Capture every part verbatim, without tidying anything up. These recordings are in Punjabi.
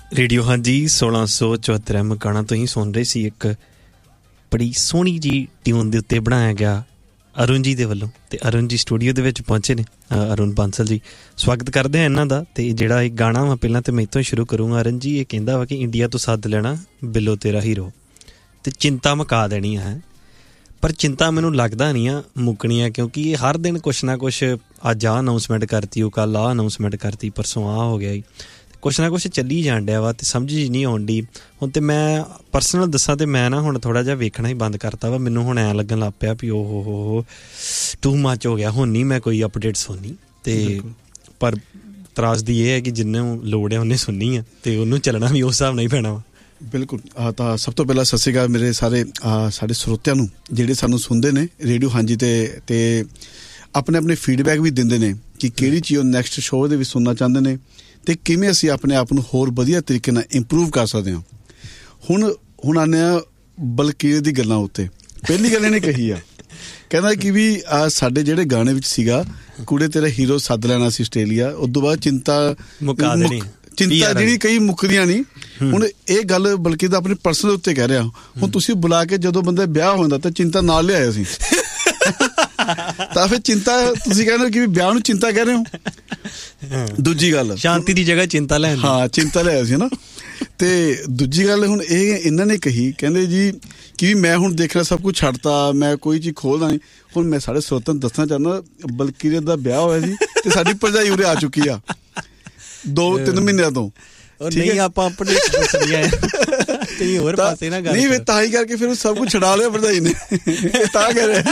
ਰੇਡੀਓ ਹਾਂਜੀ ਸੋਲਾਂ ਸੌ ਚੁਹੱਤਰ ਐਮ ਗਾਣਾ ਤੁਸੀਂ ਸੁਣ ਰਹੇ ਸੀ। ਇੱਕ ਬੜੀ ਸੋਹਣੀ ਜੀ ਟਿਊਨ ਦੇ ਉੱਤੇ ਬਣਾਇਆ ਗਿਆ ਅਰੁਣ ਜੀ ਦੇ ਵੱਲੋਂ, ਅਤੇ ਅਰੁਣ ਜੀ ਸਟੂਡੀਓ ਦੇ ਵਿੱਚ ਪਹੁੰਚੇ ਨੇ। ਅਰੁਣ ਬਾਂਸਲ ਜੀ, ਸਵਾਗਤ ਕਰਦੇ ਹਾਂ ਇਹਨਾਂ ਦਾ। ਅਤੇ ਜਿਹੜਾ ਇਹ ਗਾਣਾ ਵਾ ਪਹਿਲਾਂ ਤਾਂ ਮੈਂ ਇੱਥੋਂ ਸ਼ੁਰੂ ਕਰੂੰਗਾ। ਅਰੁਣ ਜੀ ਇਹ ਕਹਿੰਦਾ ਵਾ ਕਿ ਇੰਡੀਆ ਤੋਂ ਸੱਦ ਲੈਣਾ ਬਿੱਲੋ ਤੇਰਾ ਹੀਰੋ, ਅਤੇ ਚਿੰਤਾ ਮੁਕਾ ਦੇਣੀ ਹੈ। ਪਰ ਚਿੰਤਾ ਮੈਨੂੰ ਲੱਗਦਾ ਨਹੀਂ ਆ ਮੁੱਕਣੀ ਆ, ਕਿਉਂਕਿ ਇਹ ਹਰ ਦਿਨ ਕੁਛ ਨਾ ਕੁਛ, ਅੱਜ ਆਹ ਅਨਾਊਂਸਮੈਂਟ ਕਰਤੀ, ਉਹ ਕੱਲ੍ਹ ਆਹ ਅਨਾਊਂਸਮੈਂਟ ਕਰਤੀ, ਪਰਸੋਂ ਆਹ ਹੋ ਗਿਆ ਜੀ, ਕੁਛ ਨਾ ਕੁਛ ਚੱਲੀ ਜਾਣ ਡਿਆ ਵਾ, ਅਤੇ ਸਮਝ ਹੀ ਨਹੀਂ ਆਉਣ ਡਈ ਹੁਣ। ਤਾਂ ਮੈਂ ਪਰਸਨਲ ਦੱਸਾਂ ਤਾਂ ਮੈਂ ਨਾ ਹੁਣ ਥੋੜ੍ਹਾ ਜਿਹਾ ਵੇਖਣਾ ਹੀ ਬੰਦ ਕਰਤਾ ਵਾ। ਮੈਨੂੰ ਹੁਣ ਐਂ ਲੱਗਣ ਲੱਗ ਪਿਆ ਵੀ ਉਹ ਹੋ ਹੋ ਟੂ ਮੱਚ ਹੋ ਗਿਆ, ਹੁਣ ਨਹੀਂ ਮੈਂ ਕੋਈ ਅਪਡੇਟ ਸੁਣਨੀ। ਅਤੇ ਪਰ ਤਰਾਸਦੀ ਇਹ ਹੈ ਕਿ ਜਿਹਨੂੰ ਲੋੜ ਹੈ ਉਹਨੇ ਸੁਣਨੀ ਆ, ਅਤੇ ਉਹਨੂੰ ਚੱਲਣਾ ਵੀ ਉਸ ਹਿਸਾਬ ਨਾਲ ਹੀ ਪੈਣਾ ਵਾ। ਬਿਲਕੁਲ। ਤਾਂ ਸਭ ਤੋਂ ਪਹਿਲਾਂ ਸਤਿ ਸ਼੍ਰੀ ਅਕਾਲ ਮੇਰੇ ਸਾਰੇ ਸਾਡੇ ਸਰੋਤਿਆਂ ਨੂੰ ਜਿਹੜੇ ਸਾਨੂੰ ਸੁਣਦੇ ਨੇ ਰੇਡੀਓ ਹਾਂਜੀ 'ਤੇ, ਅਤੇ ਆਪਣੇ ਆਪਣੇ ਫੀਡਬੈਕ ਵੀ ਦਿੰਦੇ ਨੇ ਕਿ ਕਿਹੜੀ ਚੀਜ਼ ਉਹ ਨੈਕਸਟ ਸ਼ੋਅ ਦੇ ਵਿੱਚ ਸੁਣਨਾ ਚਾਹੁੰਦੇ ਨੇ, ਅਤੇ ਕਿਵੇਂ ਅਸੀਂ ਆਪਣੇ ਆਪ ਨੂੰ ਹੋਰ ਵਧੀਆ ਤਰੀਕੇ ਨਾਲ ਇੰਪਰੂਵ ਕਰ ਸਕਦੇ ਹਾਂ। ਹੁਣ ਹੁਣ ਆਉਂਦੇ ਹਾਂ ਬਲਕੀਰ ਦੀ ਗੱਲਾਂ ਉੱਤੇ। ਪਹਿਲੀ ਗੱਲ ਇਹਨੇ ਕਹੀ ਆ, ਕਹਿੰਦਾ ਕਿ ਵੀ ਸਾਡੇ ਜਿਹੜੇ ਗਾਣੇ ਵਿੱਚ ਸੀਗਾ ਕੁੜੇ ਤੇਰਾ ਹੀਰੋ ਸੱਦ ਲੈਣਾ ਸੀ ਆਸਟ੍ਰੇਲੀਆ, ਉਸ ਤੋਂ ਬਾਅਦ ਚਿੰਤਾ ਮੁਕਾ ਦੇਣੀ, ਚਿੰਤਾ ਜਿਹੜੀ ਕਈ ਮੁੱਕਦੀਆਂ ਨਹੀਂ। ਹੁਣ ਇਹ ਗੱਲ ਬਲਕਿ ਤਾਂ ਆਪਣੇ ਪਰਸਨਲ ਉੱਤੇ ਕਹਿ ਰਿਹਾ। ਹੁਣ ਤੁਸੀਂ ਬੁਲਾ ਕੇ ਜਦੋਂ ਬੰਦਾ ਵਿਆਹ ਹੋ ਜਾਂਦਾ ਤਾਂ ਚਿੰਤਾ ਨਾਲ ਲਿਆਇਆ ਸੀ, ਤਾਂ ਫਿਰ ਚਿੰਤਾ ਤੁਸੀਂ ਕਹਿੰਦੇ ਹੋ ਕਿ ਵਿਆਹ ਨੂੰ ਚਿੰਤਾ ਕਹਿ ਰਹੇ ਹੋ। ਦੂਜੀ ਗੱਲ ਸ਼ਾਂਤੀ ਦੀ ਜਗ੍ਹਾ ਚਿੰਤਾ ਲੈ, ਹਾਂ ਚਿੰਤਾ ਲਿਆਇਆ ਸੀ ਨਾ। ਤੇ ਦੂਜੀ ਗੱਲ ਹੁਣ ਇਹ ਇਹਨਾਂ ਨੇ ਕਹੀ, ਕਹਿੰਦੇ ਜੀ ਕਿ ਮੈਂ ਹੁਣ ਦੇਖਣਾ ਸਭ ਕੁਛ ਛੱਡਤਾ, ਮੈਂ ਕੋਈ ਚੀਜ਼ ਖੋਲਦਾ ਨਹੀਂ। ਹੁਣ ਮੈਂ ਸਾਡੇ ਸਰੋਤਿਆਂ ਨੂੰ ਦੱਸਣਾ ਚਾਹੁੰਦਾ, ਬਲਕੀਰਤ ਦਾ ਵਿਆਹ ਹੋਇਆ ਸੀ ਤੇ ਸਾਡੀ ਭਰਜਾਈ ਉਰੇ ਆ ਚੁੱਕੀ ਆ ਦੋ ਤਿੰਨ ਮਹੀਨਿਆਂ ਤੋਂ। ਨਹੀਂ ਆਪਾਂ ਆਪਣੇ ਕਈ ਹੋਰ ਪਾਸੇ ਨਾ ਗੱਲ ਨਹੀਂ ਫਿਰ ਤਾਂ ਹੀ ਕਰਕੇ ਫਿਰ ਸਭ ਕੁਛ ਛਡਾ ਲਿਆ ਭਰਜਾਈ ਨੇ, ਤਾਂ ਕਹਿ ਰਿਹਾ।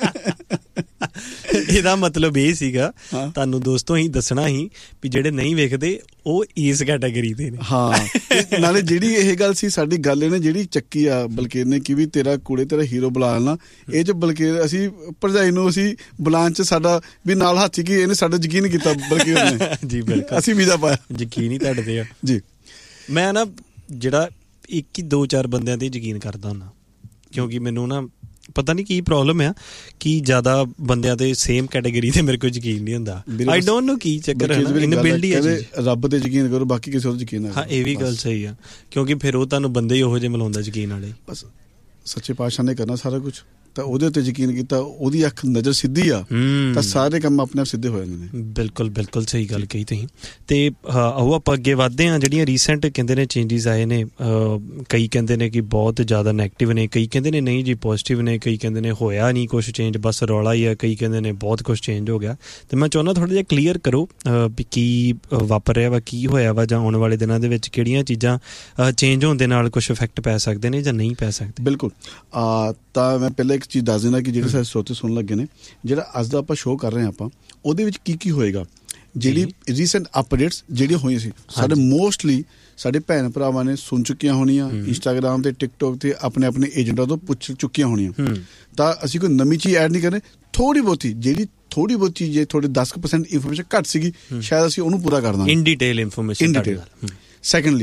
ਇਹਦਾ ਮਤਲਬ ਇਹ ਸੀਗਾ ਤੁਹਾਨੂੰ ਦੋਸਤੋ ਹੀ ਦੱਸਣਾ ਸੀ ਵੀ ਜਿਹੜੇ ਨਹੀਂ ਵੇਖਦੇ ਉਹ ਇਸ ਕੈਟਾਗਰੀ ਦੇ ਨੇ। ਹਾਂ, ਨਾਲੇ ਜਿਹੜੀ ਇਹ ਗੱਲ ਸੀ ਸਾਡੀ ਗੱਲ ਇਹਨੇ ਜਿਹੜੀ ਚੱਕੀ ਆ ਬਲਕੀਰ ਨੇ ਕਿ ਵੀ ਤੇਰਾ ਕੁੜੇ ਤੇਰਾ ਹੀਰੋ ਬੁਲਾ ਲੈਣਾ, ਇਹ ਚ ਬਲਕੀਰ ਅਸੀਂ ਭਰਜਾਈ ਨੂੰ ਅਸੀਂ ਬੁਲਾਉਣ ਚ ਸਾਡਾ ਵੀ ਨਾਲ ਹੱਥ ਸੀ ਕਿ ਇਹਨੇ ਸਾਡਾ ਯਕੀਨ ਕੀਤਾ ਬਲਕੀਰ ਨੇ। ਜੀ ਬਿਲਕੁਲ, ਅਸੀਂ ਵੀਜ਼ਾ ਪਾਇਆ, ਯਕੀਨ ਹੀ ਤੁਹਾਡੇ ਤੇ ਆ ਜੀ। ਮੈਂ ਨਾ ਜਿਹੜਾ ਇੱਕ ਹੀ ਦੋ ਚਾਰ ਬੰਦਿਆਂ ਤੇ ਯਕੀਨ ਕਰਦਾ ਹੁੰਦਾ, ਕਿਉਂਕਿ ਮੈਨੂੰ ਨਾ ਪਤਾ ਨਹੀਂ ਕੀ ਪ੍ਰੋਬਲਮ ਆ ਕਿ ਜ਼ਿਆਦਾ ਬੰਦਿਆਂ ਤੇ ਸੇਮ ਕੈਟੇਗਰੀ ਤੇ ਮੇਰੇ ਕੋਲ ਯਕੀਨ ਨਹੀਂ ਹੁੰਦਾ। ਆਈ ਡੋਂਟ ਨੋ ਕੀ ਚੱਕਰ ਹੈ, ਇਨਬਿਲਡ ਹੈ। ਰੱਬ ਤੇ ਯਕੀਨ ਕਰੋ, ਬਾਕੀ ਕਿਸੇ ਹੋਰ ਯਕੀਨ। ਹਾਂ ਇਹ ਵੀ ਗੱਲ ਸਹੀ ਆ, ਕਿਉਂਕਿ ਫਿਰ ਉਹ ਤੁਹਾਨੂੰ ਬੰਦੇ ਹੀ ਉਹੋ ਜਿਹੇ ਮਿਲਾਉਂਦਾ ਯਕੀਨ ਵਾਲੇ। ਬਸ ਸੱਚੇ ਪਾਤਸ਼ਾਹ ਨੇ ਕਰਨਾ ਸਾਰਾ ਕੁਛ, ਤਾਂ ਉਹਦੇ ਉੱਤੇ ਯਕੀਨ ਕੀਤਾ, ਉਹਦੀ ਅੱਖ ਨਜ਼ਰ ਸਿੱਧੀ ਆ ਤਾਂ ਸਾਰੇ ਕੰਮ ਆਪਣੇ ਆਪ ਸਿੱਧੇ ਹੋ ਜਾਂਦੇ ਨੇ। ਬਿਲਕੁਲ ਬਿਲਕੁਲ ਸਹੀ ਗੱਲ ਕਹੀ ਤੁਸੀਂ। ਅਤੇ ਆਓ ਆਪਾਂ ਅੱਗੇ ਵੱਧਦੇ ਹਾਂ। ਜਿਹੜੀਆਂ ਰੀਸੈਂਟ ਕਹਿੰਦੇ ਨੇ ਚੇਂਜਿਸ ਆਏ ਨੇ, ਕਈ ਕਹਿੰਦੇ ਨੇ ਕਿ ਬਹੁਤ ਜ਼ਿਆਦਾ ਨੈਗੇਟਿਵ ਨੇ, ਕਈ ਕਹਿੰਦੇ ਨੇ ਨਹੀਂ ਜੀ ਪੋਜ਼ੀਟਿਵ ਨੇ, ਕਈ ਕਹਿੰਦੇ ਨੇ ਹੋਇਆ ਨਹੀਂ ਕੁਛ ਚੇਂਜ, ਬਸ ਰੌਲਾ ਹੀ ਆ, ਕਈ ਕਹਿੰਦੇ ਨੇ ਬਹੁਤ ਕੁਛ ਚੇਂਜ ਹੋ ਗਿਆ। ਅਤੇ ਮੈਂ ਚਾਹੁੰਦਾ ਥੋੜ੍ਹਾ ਜਿਹਾ ਕਲੀਅਰ ਕਰੋ ਵੀ ਕੀ ਵਾਪਰ ਰਿਹਾ ਵਾ, ਕੀ ਹੋਇਆ ਵਾ, ਜਾਂ ਆਉਣ ਵਾਲੇ ਦਿਨਾਂ ਦੇ ਵਿੱਚ ਕਿਹੜੀਆਂ ਚੀਜ਼ਾਂ ਚੇਂਜ ਹੋਣ ਦੇ ਨਾਲ ਕੁਛ ਇਫੈਕਟ ਪੈ ਸਕਦੇ ਨੇ ਜਾਂ ਨਹੀਂ ਪੈ ਸਕਦੇ। ਬਿਲਕੁਲ, ਤਾਂ ਮੈਂ ਪਹਿਲਾਂ ਇੱਕ ਚੀਜ਼ ਦੱਸ ਦਿੰਦਾ ਕਿ ਜਿਹੜੇ ਸਾਡੇ ਸਰੋਤੇ ਸੁਣਨ ਲੱਗੇ ਨੇ, ਜਿਹੜਾ ਅੱਜ ਦਾ ਆਪਾਂ ਸ਼ੋਅ ਕਰ ਰਹੇ ਹਾਂ ਆਪਾਂ ਉਹਦੇ ਵਿੱਚ ਕੀ ਕੀ ਹੋਏਗਾ। ਜਿਹੜੀ ਰੀਸੈਂਟ ਅਪਡੇਟਸ ਜਿਹੜੀਆਂ ਹੋਈਆਂ ਸੀ ਸਾਡੇ ਮੋਸਟਲੀ ਸਾਡੇ ਭੈਣ ਭਰਾਵਾਂ ਨੇ ਸੁਣ ਚੁੱਕੀਆਂ ਹੋਣੀਆਂ, ਇੰਸਟਾਗ੍ਰਾਮ ਤੇ ਟਿਕਟੋਕ ਤੇ ਆਪਣੇ ਆਪਣੇ ਏਜੰਟਾਂ ਤੋਂ ਪੁੱਛ ਚੁੱਕੀਆਂ ਹੋਣੀਆਂ। ਤਾਂ ਅਸੀਂ ਕੋਈ ਨਵੀਂ ਚੀਜ਼ ਐਡ ਨਹੀਂ ਕਰ ਰਹੇ, ਥੋੜ੍ਹੀ ਬਹੁਤੀ ਜਿਹੜੀ ਥੋੜ੍ਹੀ ਬਹੁਤੀ ਜੇ ਥੋੜ੍ਹੇ ਦਸ ਕੁ ਪਰਸੈਂਟ ਇਨਫੋਰਮੇਸ਼ਨ ਘੱਟ ਸੀਗੀ, ਸ਼ਾਇਦ ਅਸੀਂ ਉਹਨੂੰ ਪੂਰਾ ਕਰ ਦਾਂਗੇ। ਇਨ ਡਿਟੇਲ ਇਨਫੋਰਮੇਸ਼ਨ, ਇਨ ਡਿਟੇਲ। ਸੈਕੰਡਲੀ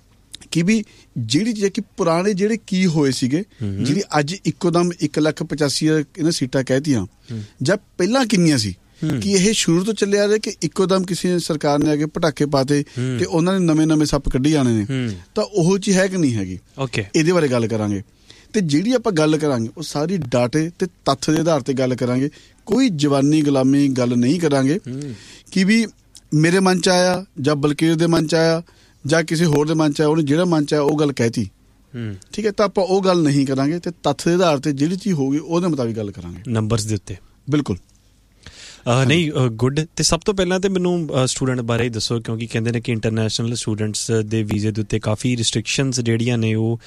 ਕਿ ਵੀ ਜਿਹੜੀ ਚੀਜ਼ ਕਿ ਪੁਰਾਣੇ ਜਿਹੜੇ ਕੀ ਹੋਏ ਸੀਗੇ, ਜਿਹੜੀ ਅੱਜ ਇੱਕੋ ਦਮ ਇੱਕ ਲੱਖ ਪਚਾਸੀ ਇਹਨਾਂ ਸੀਟਾਂ ਕਹਿਤੀਆਂ, ਜਾਂ ਪਹਿਲਾਂ ਕਿੰਨੀਆਂ ਸੀ, ਕਿ ਇਹ ਸ਼ੁਰੂ ਤੋਂ ਚੱਲਿਆ ਆ ਰਿਹਾ ਕਿ ਇੱਕੋ ਦਮ ਕਿਸੇ ਸਰਕਾਰ ਨੇ ਆ ਕੇ ਪਟਾਕੇ ਪਾਤੇ ਤੇ ਉਹਨਾਂ ਨੇ ਨਵੇਂ ਨਵੇਂ ਸੱਪ ਕੱਢੀ ਜਾਣੇ ਨੇ, ਤਾਂ ਉਹ ਚੀਜ਼ ਹੈ ਕਿ ਨਹੀਂ ਹੈਗੀ। ਓਕੇ, ਇਹਦੇ ਬਾਰੇ ਗੱਲ ਕਰਾਂਗੇ। ਤੇ ਜਿਹੜੀ ਆਪਾਂ ਗੱਲ ਕਰਾਂਗੇ ਉਹ ਸਾਰੀ ਡਾਟੇ ਤੇ ਤੱਥ ਦੇ ਆਧਾਰ ਤੇ ਗੱਲ ਕਰਾਂਗੇ, ਕੋਈ ਜਵਾਨੀ ਗੁਲਾਮੀ ਗੱਲ ਨਹੀਂ ਕਰਾਂਗੇ ਕਿ ਵੀ ਮੇਰੇ ਮਨ ਚ ਆਇਆ ਜਾਂ ਬਲਕੀਰ ਦੇ ਮਨ ਚ ਆਇਆ ਜਾਂ ਕਿਸੇ ਹੋਰ ਦੇ ਮਨ ਚ ਆਇਆ, ਉਹਨੇ ਜਿਹੜਾ ਮਨ ਚ ਆਇਆ ਉਹ ਗੱਲ ਕਹਿਤੀ, ਠੀਕ ਹੈ। ਤਾਂ ਆਪਾਂ ਉਹ ਗੱਲ ਨਹੀਂ ਕਰਾਂਗੇ, ਤੇ ਤੱਥ ਦੇ ਆਧਾਰ ਤੇ ਜਿਹੜੀ ਚੀਜ਼ ਹੋਊਗੀ ਉਹਦੇ ਮੁਤਾਬਿਕ ਗੱਲ ਕਰਾਂਗੇ, ਨੰਬਰਸ ਦੇ ਉੱਤੇ। ਬਿਲਕੁਲ ਨਹੀਂ, ਗੁੱਡ। ਅਤੇ ਸਭ ਤੋਂ ਪਹਿਲਾਂ ਤਾਂ ਮੈਨੂੰ ਸਟੂਡੈਂਟ ਬਾਰੇ ਹੀ ਦੱਸੋ, ਕਿਉਂਕਿ ਕਹਿੰਦੇ ਨੇ ਕਿ ਇੰਟਰਨੈਸ਼ਨਲ ਸਟੂਡੈਂਟਸ ਦੇ ਵੀਜ਼ੇ ਦੇ ਉੱਤੇ ਕਾਫੀ ਰਿਸਟ੍ਰਿਕਸ਼ਨਸ ਜਿਹੜੀਆਂ ਨੇ ਉਹ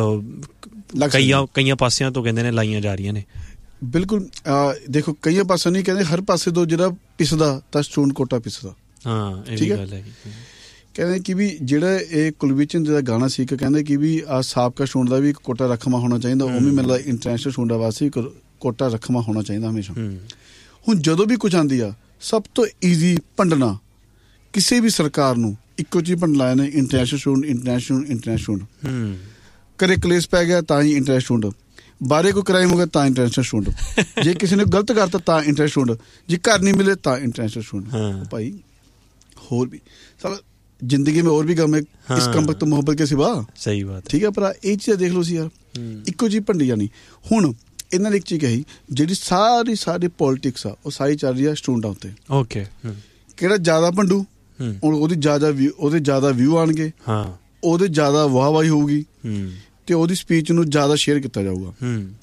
ਕਈਆਂ ਕਈਆਂ ਪਾਸਿਆਂ ਤੋਂ ਕਹਿੰਦੇ ਨੇ ਲਾਈਆਂ ਜਾ ਰਹੀਆਂ ਨੇ। ਬਿਲਕੁਲ, ਦੇਖੋ ਕਈਆਂ ਪਾਸਿਆਂ ਨਹੀਂ ਕਹਿੰਦੇ, ਹਰ ਪਾਸੇ ਤੋਂ ਜਿਹੜਾ ਪਿਸਦਾ ਤਾਂ ਸਟੂਡੈਂਟ ਕੋਟਾ ਪਿਸਦਾ। ਹਾਂ, ਇਹ ਗੱਲ ਹੈ। ਕਹਿੰਦੇ ਕਿ ਵੀ ਜਿਹੜਾ ਇਹ ਕੁਲਬੀਰ ਚੰਦ ਦਾ ਗਾਣਾ ਸੀ, ਕਿ ਕਹਿੰਦੇ ਕਿ ਵੀ ਆ ਸਾਬਕਾ ਸਟੂਡੈਂਟ ਦਾ ਵੀ ਇੱਕ ਕੋਟਾ ਰੱਖਵਾਂ ਹੋਣਾ ਚਾਹੀਦਾ, ਉਹ ਵੀ ਮੈਨੂੰ ਲੱਗਦਾ ਇੰਟਰਨੈਸ਼ਨਲ ਸਟੂਡੈਂਟ ਵਾਸਤੇ ਕੋਟਾ ਰੱਖਵਾਂ ਹੋਣਾ ਚਾਹੀਦਾ ਹਮੇਸ਼ਾ। ਹੁਣ ਜਦੋਂ ਵੀ ਕੁਝ ਆਉਂਦੀ ਆ, ਸਭ ਤੋਂ ਈਜ਼ੀ ਭੰਡਣਾ ਕਿਸੇ ਵੀ ਸਰਕਾਰ ਨੂੰ ਇੱਕੋ ਚੀਜ਼ ਭੰਡ ਲਾਇਆ ਨੇ, international student international international student. ਘਰੇ ਕਲੇਸ਼ ਪੈ ਗਿਆ ਤਾਂ ਹੀ ਇੰਟਰਨੈਸ਼ਨਲ ਸਟੂਡੈਂਟ, ਬਾਹਰੇ ਕੋਈ ਕ੍ਰਾਈਮ ਹੋ ਗਿਆ ਤਾਂ ਇੰਟਰਨੈਸ਼ਨਲ ਸਟੂਡੈਂਟ, ਜੇ ਕਿਸੇ ਨੇ ਗਲਤ ਕਰਤਾ ਤਾਂ ਇੰਟਰਨੈਸ਼ਨਲ ਸਟੂਡੈਂਟ, ਜੇ ਘਰ ਨਹੀਂ ਮਿਲੇ ਤਾਂ ਇੰਟਰਨੈਸ਼ਨਲ ਸਟੂਡੈਂਟ। ਭਾਈ ਹੋਰ ਵੀ ਸਾਲਾ ਜ਼ਿੰਦਗੀ में और भी गम है, इस कम वक्त ਮੁਹੱਬਤ के सिवा। ਸਹੀ ਬਾਤ ਠੀਕ ਹੈ ਭਰਾ, ਇਹ ਚੀਜ਼ਾਂ ਦੇਖ ਲਓ ਸੀ ਯਾਰ, ਇੱਕੋ ਜਿਹੀ ਭੰਡੀ ਜਾਣੀ। ਹੁਣ ਇਹਨਾਂ ਨੇ ਇੱਕ ਚੀਜ਼ ਕਹੀ, ਜਿਹੜੀ ਸਾਰੀ ਸਾਰੀ ਪੋਲਿਟਿਕਸ ਆ ਉਹ ਸਾਰੀ ਚੱਲ ਰਹੀ ਆ ਸਟੂਡੈਂਟਾਂ ਉੱਤੇ। ਓਕੇ, ਕਿਹੜਾ ਜ਼ਿਆਦਾ ਭੰਡੂ ਉਹਦੀ ਜ਼ਿਆਦਾ ਵਿਊ, ਉਹਦੇ ਜ਼ਿਆਦਾ ਵਿਊ ਆਉਣਗੇ, ਹਾਂ ਉਹਦੇ ਜ਼ਿਆਦਾ ਵਾਹਵਾਹੀ ਹੋਊਗੀ ਤੇ ਉਹਦੀ ਸਪੀਚ ਨੂੰ ਜ਼ਿਆਦਾ ਸ਼ੇਅਰ ਕੀਤਾ ਜਾਊਗਾ।